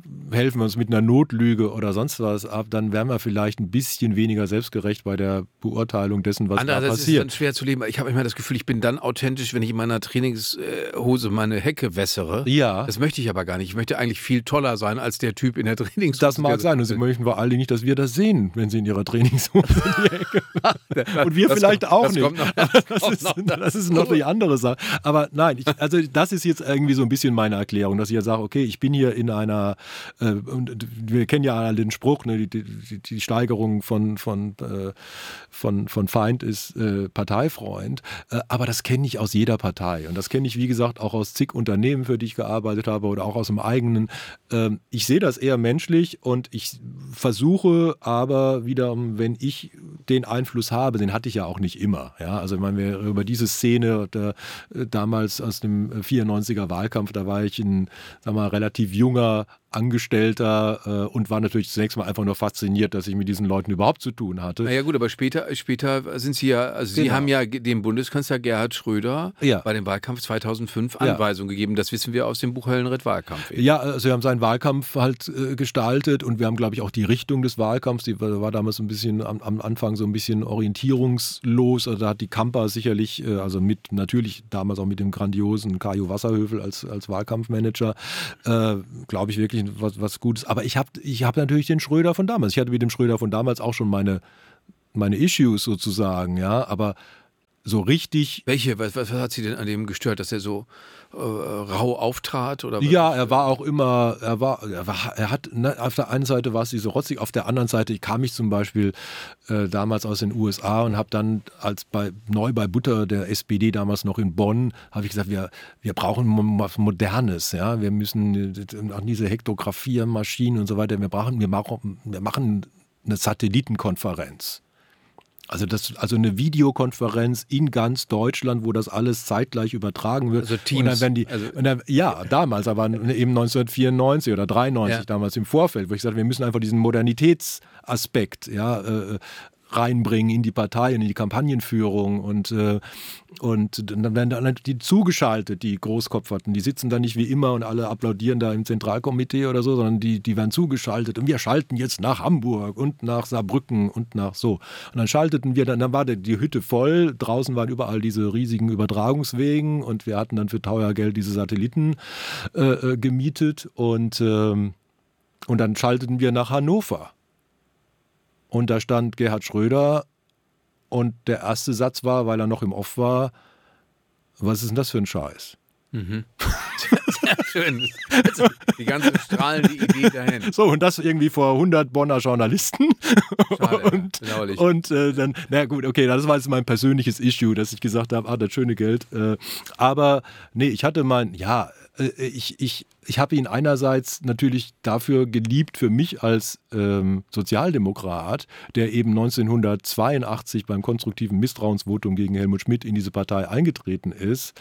helfen wir uns mit einer Notlüge oder sonst was ab, dann wären wir vielleicht ein bisschen weniger selbstgerecht bei der Beurteilung dessen, was da passiert. Das ist dann schwer zu leben. Ich habe immer das Gefühl, ich bin dann authentisch, wenn ich in meiner Trainingshose meine Hecke wässere. Ja. Das möchte ich aber gar nicht. Ich möchte eigentlich viel toller sein als der Typ in der Trainingshose. Das mag sein. Und Sie möchten vor allen Dingen nicht, dass wir das sehen, wenn Sie in Ihrer Trainingshose die Hecke machen. Und wir das vielleicht kommt, auch das nicht. Kommt noch, das, das, kommt ist, noch das ist noch die andere Sache. Aber nein, ich, also das ist jetzt irgendwie so ein bisschen meine Erklärung, dass ich ja sage, okay, ich bin hier in einer, äh, und wir kennen ja den Spruch, ne, die, die, die Steigerung von, von, äh, von, von Feind ist äh, Parteifreund. Äh, aber das kenne ich aus jeder Partei. Und das kenne ich, wie gesagt, auch aus zig Unternehmen, für die ich gearbeitet habe oder auch aus dem eigenen. Ähm, ich sehe das eher menschlich und ich versuche aber wieder, wenn ich den Einfluss habe, den hatte ich ja auch nicht immer. Ja? Also wenn wir über diese Szene der, damals aus dem vierundneunziger Wahlkampf, da war ich ein, sag mal, relativ junger Angestellter äh, und war natürlich zunächst mal einfach nur fasziniert, dass ich mit diesen Leuten überhaupt zu tun hatte. Naja gut, aber später, später sind Sie ja, also Sie Genau. haben ja dem Bundeskanzler Gerhard Schröder Ja. bei dem Wahlkampf zweitausendfünf Ja. Anweisungen gegeben. Das wissen wir aus dem Buch Höllenritt-Wahlkampf. Ja, also wir haben seinen Wahlkampf halt äh, gestaltet und wir haben, glaube ich, auch die Richtung des Wahlkampfs, die war, war damals so ein bisschen am, am Anfang so ein bisschen orientierungslos. Also da hat die Kampa sicherlich, äh, also mit natürlich damals auch mit dem grandiosen Kajo Wasserhövel als, als Wahlkampfmanager, äh, glaube ich wirklich was, was Gutes. Aber ich habe ich hab natürlich den Schröder von damals. Ich hatte mit dem Schröder von damals auch schon meine, meine Issues sozusagen, ja, aber so richtig. Welche, was, was hat Sie denn an dem gestört, dass er so äh, rau auftrat? Oder Ja, er war auch immer, er war, er war, er hat, ne, auf der einen Seite war es diese rotzig, auf der anderen Seite kam ich zum Beispiel äh, damals aus den U S A und habe dann als bei, neu bei Butter der S P D damals noch in Bonn, habe ich gesagt, wir, wir brauchen was Modernes, ja, wir müssen auch diese Hektographiermaschinen und so weiter, wir brauchen, wir machen, wir machen eine Satellitenkonferenz. Also, das, also eine Videokonferenz in ganz Deutschland, wo das alles zeitgleich übertragen wird. Also Teams. Und dann, wenn die, also und dann, ja, damals, aber eben neunzehnhundertvierundneunzig oder dreiundneunzig Ja. damals im Vorfeld, wo ich sagte, wir müssen einfach diesen Modernitätsaspekt, ja, äh, reinbringen in die Partei und in die Kampagnenführung und, äh, und dann werden dann die zugeschaltet, die Großkopferten, die sitzen da nicht wie immer und alle applaudieren da im Zentralkomitee oder so, sondern die, die werden zugeschaltet und wir schalten jetzt nach Hamburg und nach Saarbrücken und nach so. Und dann schalteten wir, dann, dann war die Hütte voll, draußen waren überall diese riesigen Übertragungswegen und wir hatten dann für teuer Geld diese Satelliten äh, gemietet und, ähm, und dann schalteten wir nach Hannover. Und da stand Gerhard Schröder und der erste Satz war, weil er noch im Off war, was ist denn das für ein Scheiß? Mhm. Sehr schön. Also, die ganze strahlende Idee dahin. So, und das irgendwie vor hundert Bonner Journalisten. Schade, und bedauerlich. und äh, dann, na gut, okay, das war jetzt mein persönliches Issue, dass ich gesagt habe, ah, das schöne Geld. Äh, aber nee, ich hatte mein, ja, äh, ich, ich, ich habe ihn einerseits natürlich dafür geliebt, für mich als ähm, Sozialdemokrat, der eben neunzehnhundertzweiundachtzig beim konstruktiven Misstrauensvotum gegen Helmut Schmidt in diese Partei eingetreten ist,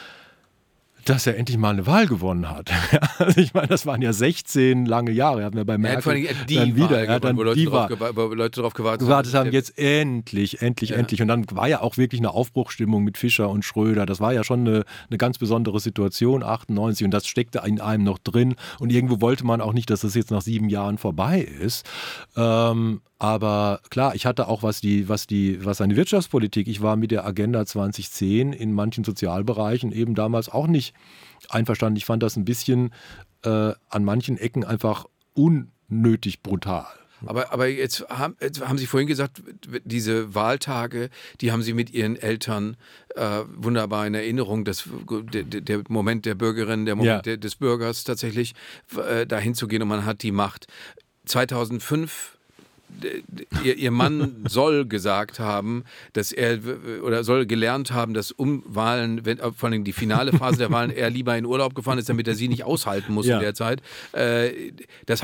dass er endlich mal eine Wahl gewonnen hat. Also ich meine, das waren ja sechzehn lange Jahre. Hatten wir bei Merkel Er hat vor allem die dann wieder, Wahl ja, dann gewonnen, wo Leute die drauf, Wahl gewa- wo Leute darauf gewartet, gewartet haben, jetzt endlich, endlich, Ja. endlich. Und dann war ja auch wirklich eine Aufbruchsstimmung mit Fischer und Schröder. Das war ja schon eine, eine ganz besondere Situation, achtundneunzig. Und das steckte in einem noch drin. Und irgendwo wollte man auch nicht, dass das jetzt nach sieben Jahren vorbei ist. Ähm, aber klar, ich hatte auch, was die, was die, was seine Wirtschaftspolitik, ich war mit der Agenda zwanzig zehn in manchen Sozialbereichen eben damals auch nicht einverstanden. Ich fand das ein bisschen äh, an manchen Ecken einfach unnötig brutal. Aber, aber jetzt, haben, jetzt haben Sie vorhin gesagt, diese Wahltage, die haben Sie mit Ihren Eltern äh, wunderbar in Erinnerung. Das, der, der Moment der Bürgerin, der Moment Ja. der, des Bürgers tatsächlich, äh, dahin zu gehen und man hat die Macht. zweitausendfünf Ihr, ihr Mann soll gesagt haben, dass er oder soll gelernt haben, dass um Wahlen, wenn, vor allem die finale Phase der Wahlen, er lieber in Urlaub gefahren ist, damit er sie nicht aushalten muss Ja. in der Zeit. Äh, das heißt,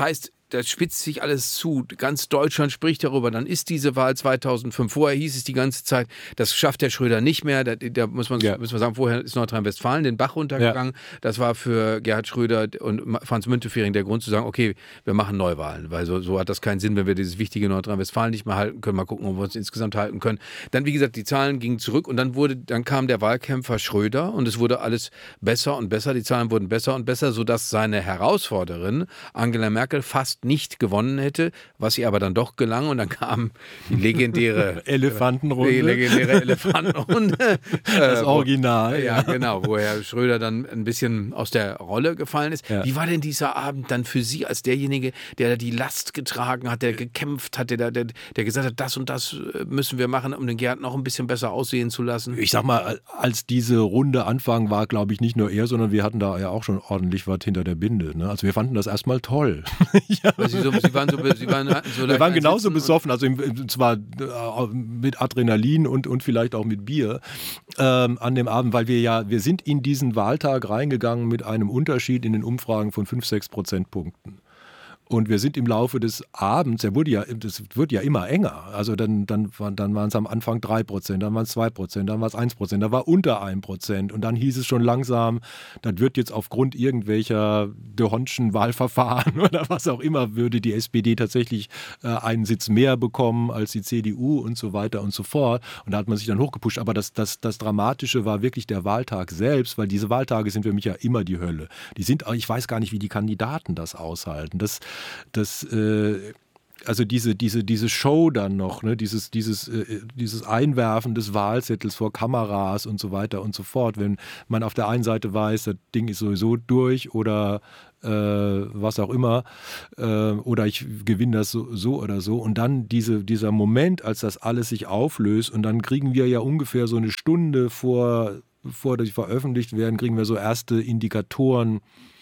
da spitzt sich alles zu. Ganz Deutschland spricht darüber. Dann ist diese Wahl zweitausendfünf. Vorher hieß es die ganze Zeit, das schafft der Schröder nicht mehr. Da, da muss man ja. muss man sagen, vorher ist Nordrhein-Westfalen den Bach runtergegangen. Ja. Das war für Gerhard Schröder und Franz Müntefering der Grund zu sagen, okay, wir machen Neuwahlen. Weil so, so hat das keinen Sinn, wenn wir dieses wichtige Nordrhein-Westfalen nicht mehr halten können. Mal gucken, ob wir uns insgesamt halten können. Dann, wie gesagt, die Zahlen gingen zurück und dann wurde, dann kam der Wahlkämpfer Schröder und es wurde alles besser und besser. Die Zahlen wurden besser und besser, sodass seine Herausforderin Angela Merkel fast nicht gewonnen hätte, was ihr aber dann doch gelang und dann kam die legendäre Elefantenrunde. Die legendäre Elefantenrunde. Das Original. Wo, ja, genau, wo Herr Schröder dann ein bisschen aus der Rolle gefallen ist. Ja. Wie war denn dieser Abend dann für Sie als derjenige, der da die Last getragen hat, der gekämpft hat, der, der, der gesagt hat, das und das müssen wir machen, um den Gerhard noch ein bisschen besser aussehen zu lassen? Ich sag mal, als diese Runde anfang, war, glaube ich, nicht nur er, sondern wir hatten da ja auch schon ordentlich was hinter der Binde. Ne? Also wir fanden das erstmal toll. ja. Sie, so, Sie waren so, Sie waren so wir waren genauso besoffen, also im, zwar mit Adrenalin und, und vielleicht auch mit Bier ähm, an dem Abend, weil wir ja, wir sind in diesen Wahltag reingegangen mit einem Unterschied in den Umfragen von fünf, sechs Prozentpunkten. Und wir sind im Laufe des Abends, der wurde ja, das wird ja immer enger. Also dann, dann, dann waren es am Anfang drei Prozent, dann waren es zwei Prozent, dann war es eins Prozent, dann war unter ein Prozent. Und dann hieß es schon langsam, das wird jetzt aufgrund irgendwelcher D'Hondtschen Wahlverfahren oder was auch immer, würde die S P D tatsächlich äh, einen Sitz mehr bekommen als die C D U und so weiter und so fort. Und da hat man sich dann hochgepusht. Aber das, das, das Dramatische war wirklich der Wahltag selbst, weil diese Wahltage sind für mich ja immer die Hölle. Die sind, ich weiß gar nicht, wie die Kandidaten das aushalten. Das Das, äh, also diese, diese, diese Show dann noch, ne? dieses, dieses, äh, dieses Einwerfen des Wahlzettels vor Kameras und so weiter und so fort, wenn man auf der einen Seite weiß, das Ding ist sowieso durch oder äh, was auch immer, äh, oder ich gewinne das so, so oder so und dann diese, dieser Moment, als das alles sich auflöst und dann kriegen wir ja ungefähr so eine Stunde vor, bevor die veröffentlicht werden, kriegen wir so erste Indikatoren,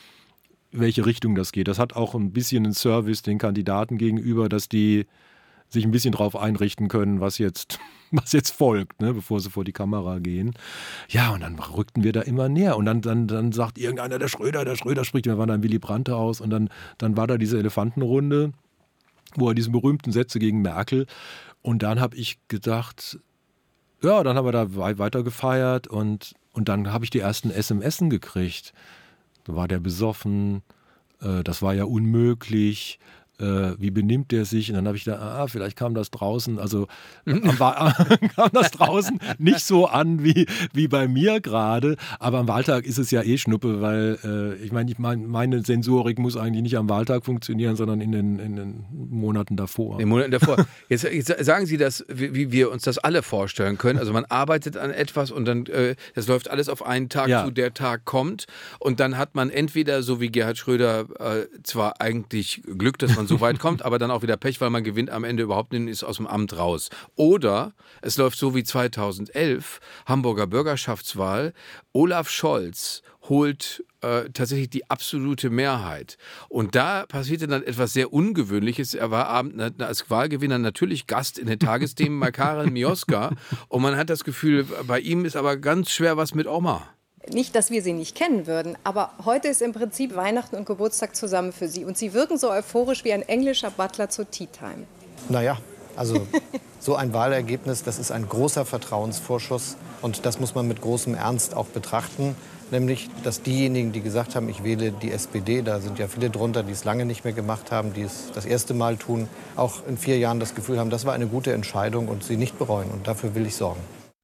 welche Richtung das geht. Das hat auch ein bisschen einen Service den Kandidaten gegenüber, dass die sich ein bisschen drauf einrichten können, was jetzt, was jetzt folgt, ne, bevor sie vor die Kamera gehen. Ja, und dann rückten wir da immer näher. Und dann, dann, dann sagt irgendeiner, der Schröder, der Schröder spricht. Wir waren da im Willy Brandt-Haus und dann, dann war da diese Elefantenrunde, wo er diese berühmten Sätze gegen Merkel. Und dann habe ich gedacht, ja, dann haben wir da weiter gefeiert und, und dann habe ich die ersten S M S gekriegt. Da war der besoffen, äh, das war ja unmöglich, äh, wie benimmt der sich? Und dann habe ich da, ah, vielleicht kam das draußen, also äh, kam das draußen nicht so an wie, wie bei mir gerade, aber am Wahltag ist es ja eh Schnuppe, weil äh, ich meine, ich mein, meine Sensorik muss eigentlich nicht am Wahltag funktionieren, sondern in den, in den Monaten davor. In den Monaten davor. Jetzt, jetzt sagen Sie das, wie, wie wir uns das alle vorstellen können. Also man arbeitet an etwas und dann, äh, das läuft alles auf einen Tag ja. zu, der Tag kommt und dann hat man entweder, so wie Gerhard Schröder, äh, zwar eigentlich Glück, dass man so weit kommt, aber dann auch wieder Pech, weil man gewinnt am Ende überhaupt nicht, ist aus dem Amt raus. Oder es läuft so wie zweitausendelf, Hamburger Bürgerschaftswahl, Olaf Scholz holt äh, tatsächlich die absolute Mehrheit. Und da passierte dann etwas sehr Ungewöhnliches. Er war abend, als Wahlgewinner natürlich Gast in den Tagesthemen bei Karin Mioska und man hat das Gefühl, bei ihm ist aber ganz schwer was mit Oma. Nicht, dass wir sie nicht kennen würden, aber heute ist im Prinzip Weihnachten und Geburtstag zusammen für sie. Und sie wirken so euphorisch wie ein englischer Butler zur Tea Time. Naja, also so ein Wahlergebnis, das ist ein großer Vertrauensvorschuss. Und das muss man mit großem Ernst auch betrachten. Nämlich, dass diejenigen, die gesagt haben, ich wähle die S P D, da sind ja viele drunter, die es lange nicht mehr gemacht haben, die es das erste Mal tun, auch in vier Jahren das Gefühl haben, das war eine gute Entscheidung und sie nicht bereuen. Und dafür will ich sorgen.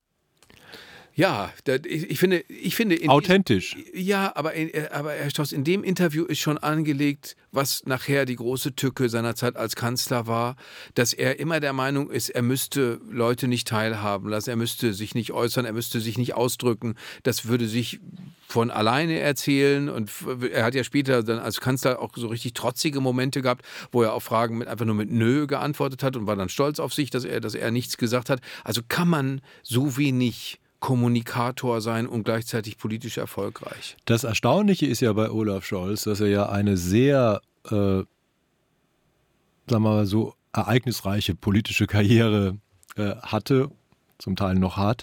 Ja, ich, ich finde, ich finde in authentisch. Diesem, ja, aber, aber Herr Stoss, in dem Interview ist schon angelegt, was nachher die große Tücke seiner Zeit als Kanzler war, dass er immer der Meinung ist, er müsste Leute nicht teilhaben lassen, er müsste sich nicht äußern, er müsste sich nicht ausdrücken. Das würde sich von alleine erzählen und er hat ja später dann als Kanzler auch so richtig trotzige Momente gehabt, wo er auf Fragen mit, einfach nur mit Nö geantwortet hat und war dann stolz auf sich, dass er, dass er nichts gesagt hat. Also kann man so wenig Kommunikator sein und gleichzeitig politisch erfolgreich. Das Erstaunliche ist ja bei Olaf Scholz, dass er ja eine sehr, äh, sagen wir mal so, ereignisreiche politische Karriere äh, hatte, zum Teil noch hat,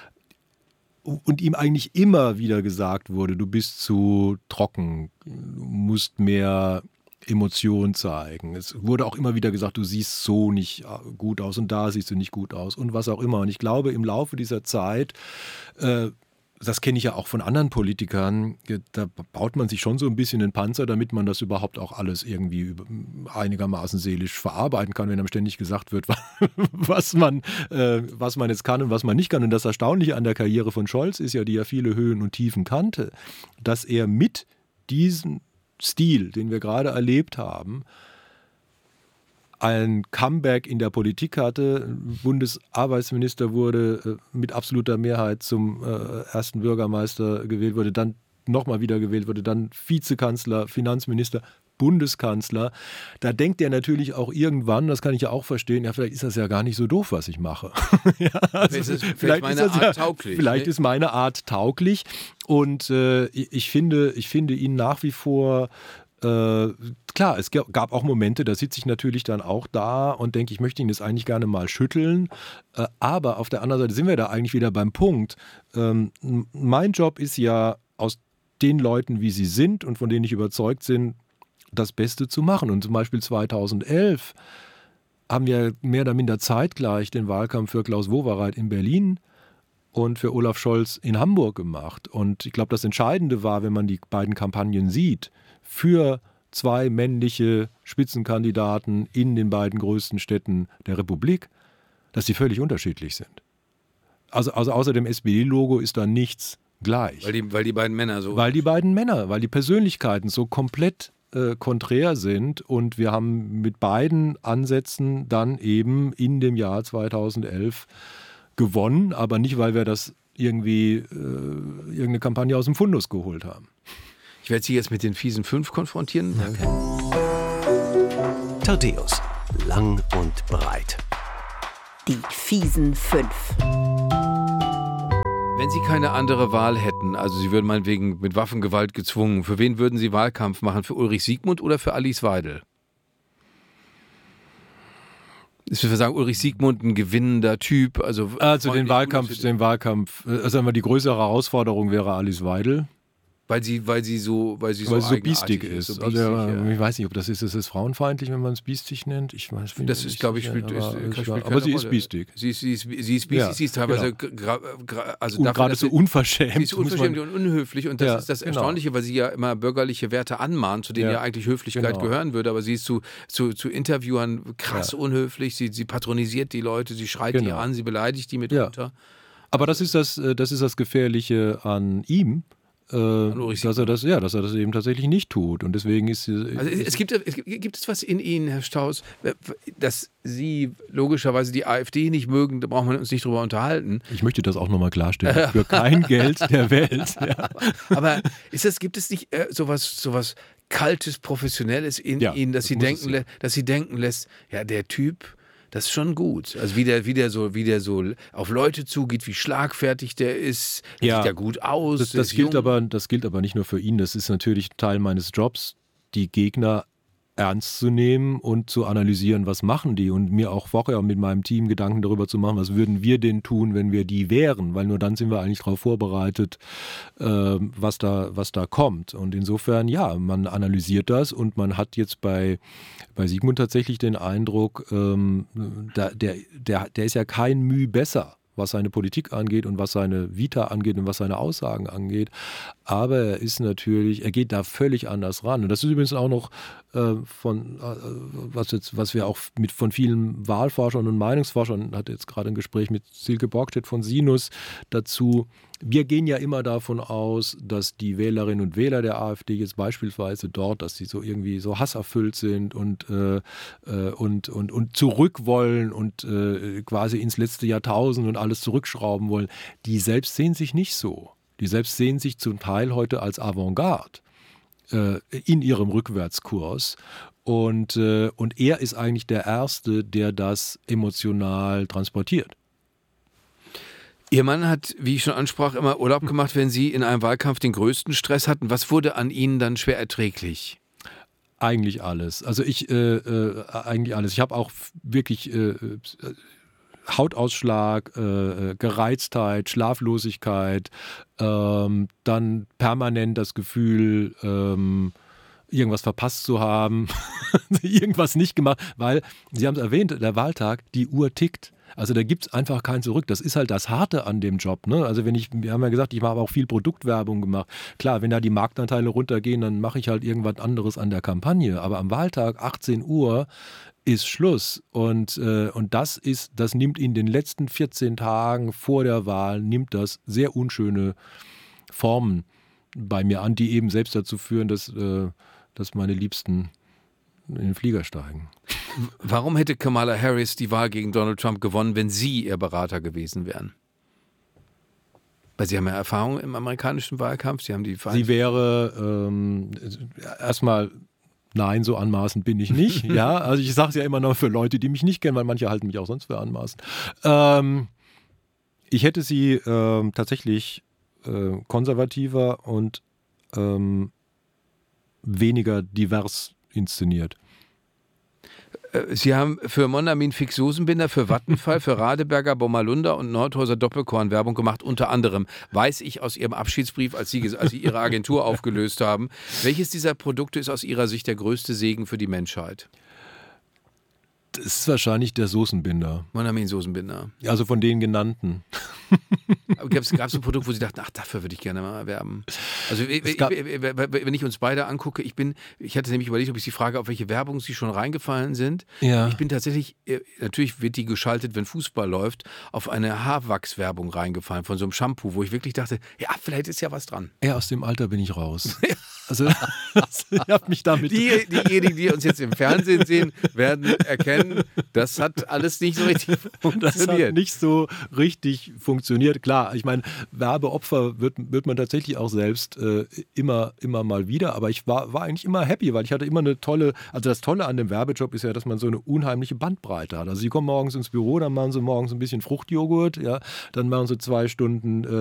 und ihm eigentlich immer wieder gesagt wurde, du bist zu trocken, du musst mehr Emotion zeigen. Es wurde auch immer wieder gesagt, du siehst so nicht gut aus und da siehst du nicht gut aus und was auch immer. Und ich glaube, im Laufe dieser Zeit, äh, das kenne ich ja auch von anderen Politikern, da baut man sich schon so ein bisschen einen Panzer, damit man das überhaupt auch alles irgendwie einigermaßen seelisch verarbeiten kann, wenn einem ständig gesagt wird, was man, äh, was man jetzt kann und was man nicht kann. Und das Erstaunliche an der Karriere von Scholz ist ja, die ja viele Höhen und Tiefen kannte, dass er mit diesem Stil, den wir gerade erlebt haben, ein Comeback in der Politik hatte, Bundesarbeitsminister wurde, mit absoluter Mehrheit zum äh, ersten Bürgermeister gewählt wurde, dann nochmal wieder gewählt wurde, dann Vizekanzler, Finanzminister, Bundeskanzler. Da denkt er natürlich auch irgendwann, das kann ich ja auch verstehen, ja, vielleicht ist das ja gar nicht so doof, was ich mache. ja, also ist es, vielleicht vielleicht meine ist das Art ja, tauglich. Vielleicht ne? ist meine Art tauglich und äh, ich, finde, ich finde ihn nach wie vor Äh, klar, es gab auch Momente, da sitze ich natürlich dann auch da und denke, ich möchte ihn jetzt eigentlich gerne mal schütteln. Äh, aber auf der anderen Seite sind wir da eigentlich wieder beim Punkt. Ähm, mein Job ist ja, aus den Leuten, wie sie sind und von denen ich überzeugt bin, das Beste zu machen. Und zum Beispiel zweitausendelf haben wir mehr oder minder zeitgleich den Wahlkampf für Klaus Wowereit in Berlin und für Olaf Scholz in Hamburg gemacht. Und ich glaube, das Entscheidende war, wenn man die beiden Kampagnen sieht, für zwei männliche Spitzenkandidaten in den beiden größten Städten der Republik, dass sie völlig unterschiedlich sind. Also, also außer dem S P D-Logo ist da nichts gleich. Weil die, weil die beiden Männer so... Weil die beiden Männer, weil die Persönlichkeiten so komplett äh, konträr sind und wir haben mit beiden Ansätzen dann eben in dem Jahr zweitausendelf gewonnen, aber nicht, weil wir das irgendwie äh, irgendeine Kampagne aus dem Fundus geholt haben. Ich werde Sie jetzt mit den fiesen fünf konfrontieren. Danke. Thaddäus, lang und breit. Die fiesen fünf. Wenn Sie keine andere Wahl hätten, also Sie würden meinetwegen mit Waffengewalt gezwungen, für wen würden Sie Wahlkampf machen? Für Ulrich Siegmund oder für Alice Weidel? Ist, wir sagen, Ulrich Siegmund ein gewinnender Typ. Also, also den Wahlkampf, den Wahlkampf, also die größere Herausforderung wäre Alice Weidel. Weil sie, weil sie so, weil sie weil so, so biestig ist. So biestig, also, ja. Ich weiß nicht, ob das ist, ist es frauenfeindlich, wenn man es biestig nennt. Ich weiß, das ist, glaube ich, spielt, aber, ist, ich, spielt aber sie Rolle. ist biestig. Sie ist, sie ist, sie ist biestig, ja, sie ist teilweise genau. also und gerade so unverschämt. Sie ist unverschämt und unhöflich und das ja, ist das genau. Erstaunliche, weil sie ja immer bürgerliche Werte anmahnt, zu denen ja, ja eigentlich Höflichkeit genau. gehören würde, aber sie ist zu, zu, zu Interviewern krass ja. unhöflich, sie, sie patronisiert die Leute, sie schreit genau. die an, sie beleidigt die mitunter. Ja. Aber das ist das, das ist das Gefährliche an ihm. Äh, dass er das, ja, dass er das eben tatsächlich nicht tut. Und deswegen ist, also es, es gibt es gibt es was in Ihnen, Herr Stauß, dass Sie logischerweise die AfD nicht mögen, da brauchen wir uns nicht drüber unterhalten. Ich möchte das auch nochmal klarstellen. Für kein Geld der Welt. Ja. Aber ist das, gibt es nicht äh, sowas, sowas Kaltes, Professionelles in ja, Ihnen, dass, das Sie denken, dass Sie denken lässt, ja, der Typ, das ist schon gut. Also wie der, wie der so, wie der so auf Leute zugeht, wie schlagfertig der ist, der ja, sieht ja gut aus. Das, das, gilt aber, das gilt aber nicht nur für ihn, das ist natürlich Teil meines Jobs, die Gegner ernst zu nehmen und zu analysieren, was machen die und mir auch vorher mit meinem Team Gedanken darüber zu machen, was würden wir denn tun, wenn wir die wären, weil nur dann sind wir eigentlich darauf vorbereitet, äh, was da, was da kommt. Und insofern, ja, man analysiert das und man hat jetzt bei, bei Siegmund tatsächlich den Eindruck, ähm, der, der, der, der ist ja kein Mühe besser, was seine Politik angeht und was seine Vita angeht und was seine Aussagen angeht. Aber er ist natürlich, er geht da völlig anders ran. Und das ist übrigens auch noch äh, von, äh, was jetzt, was wir auch mit von vielen Wahlforschern und Meinungsforschern, hatte jetzt gerade ein Gespräch mit Silke Borgstedt von Sinus dazu. Wir gehen ja immer davon aus, dass die Wählerinnen und Wähler der AfD jetzt beispielsweise dort, dass sie so irgendwie so hasserfüllt sind und, äh, und, und, und zurück wollen und äh, quasi ins letzte Jahrtausend und alles zurückschrauben wollen. Die selbst sehen sich nicht so. Die selbst sehen sich zum Teil heute als Avantgarde äh, in ihrem Rückwärtskurs. Und, äh, und er ist eigentlich der Erste, der das emotional transportiert. Ihr Mann hat, wie ich schon ansprach, immer Urlaub gemacht, wenn Sie in einem Wahlkampf den größten Stress hatten. Was wurde an Ihnen dann schwer erträglich? Eigentlich alles. Also ich, äh, äh, eigentlich alles. Ich habe auch wirklich äh, Hautausschlag, äh, Gereiztheit, Schlaflosigkeit, ähm, dann permanent das Gefühl, ähm, irgendwas verpasst zu haben, irgendwas nicht gemacht, weil, Sie haben es erwähnt, der Wahltag, die Uhr tickt. Also da gibt es einfach kein Zurück. Das ist halt das Harte an dem Job. Ne? Also wenn ich, wir haben ja gesagt, ich habe auch viel Produktwerbung gemacht. Klar, wenn da die Marktanteile runtergehen, dann mache ich halt irgendwas anderes an der Kampagne. Aber am Wahltag, achtzehn Uhr, ist Schluss. Und, äh, und das ist, das nimmt in den letzten vierzehn Tagen vor der Wahl, nimmt das sehr unschöne Formen bei mir an, die eben selbst dazu führen, dass, äh, dass meine Liebsten in den Flieger steigen. Warum hätte Kamala Harris die Wahl gegen Donald Trump gewonnen, wenn Sie ihr Berater gewesen wären? Weil Sie haben ja Erfahrung im amerikanischen Wahlkampf. Sie haben die Sie wäre ähm, erstmal, nein, so anmaßend bin ich nicht. Ja, also ich sage es ja immer noch für Leute, die mich nicht kennen, weil manche halten mich auch sonst für anmaßend. Ähm, ich hätte sie ähm, tatsächlich äh, konservativer und ähm, weniger divers inszeniert. Sie haben für Monamin Fix Soßenbinder, für Vattenfall, für Radeberger, Bommerlunder und Nordhäuser Doppelkorn Werbung gemacht. Unter anderem weiß ich aus Ihrem Abschiedsbrief, als Sie, als Sie Ihre Agentur aufgelöst haben. Welches dieser Produkte ist aus Ihrer Sicht der größte Segen für die Menschheit? Das ist wahrscheinlich der Soßenbinder. Monamin Soßenbinder. Also von den genannten. Gab es ein Produkt, wo Sie dachten, ach, dafür würde ich gerne mal werben? Also wenn ich uns beide angucke, ich bin, ich hatte nämlich überlegt, ob ich Sie frage, auf welche Werbung Sie schon reingefallen sind. Ja. Ich bin tatsächlich, natürlich wird die geschaltet, wenn Fußball läuft, auf eine Haarwachswerbung reingefallen von so einem Shampoo, wo ich wirklich dachte, ja, vielleicht ist ja was dran. Ja, aus dem Alter bin ich raus. Also, also ich habe mich damit... Die, diejenigen, die uns jetzt im Fernsehen sehen, werden erkennen, das hat alles nicht so richtig funktioniert. Das hat nicht so richtig funktioniert. Klar, ich meine, Werbeopfer wird, wird man tatsächlich auch selbst äh, immer, immer mal wieder, aber ich war, war eigentlich immer happy, weil ich hatte immer eine tolle, also das Tolle an dem Werbejob ist ja, dass man so eine unheimliche Bandbreite hat. Also Sie kommen morgens ins Büro, dann machen Sie morgens ein bisschen Fruchtjoghurt, ja, dann machen Sie zwei Stunden äh,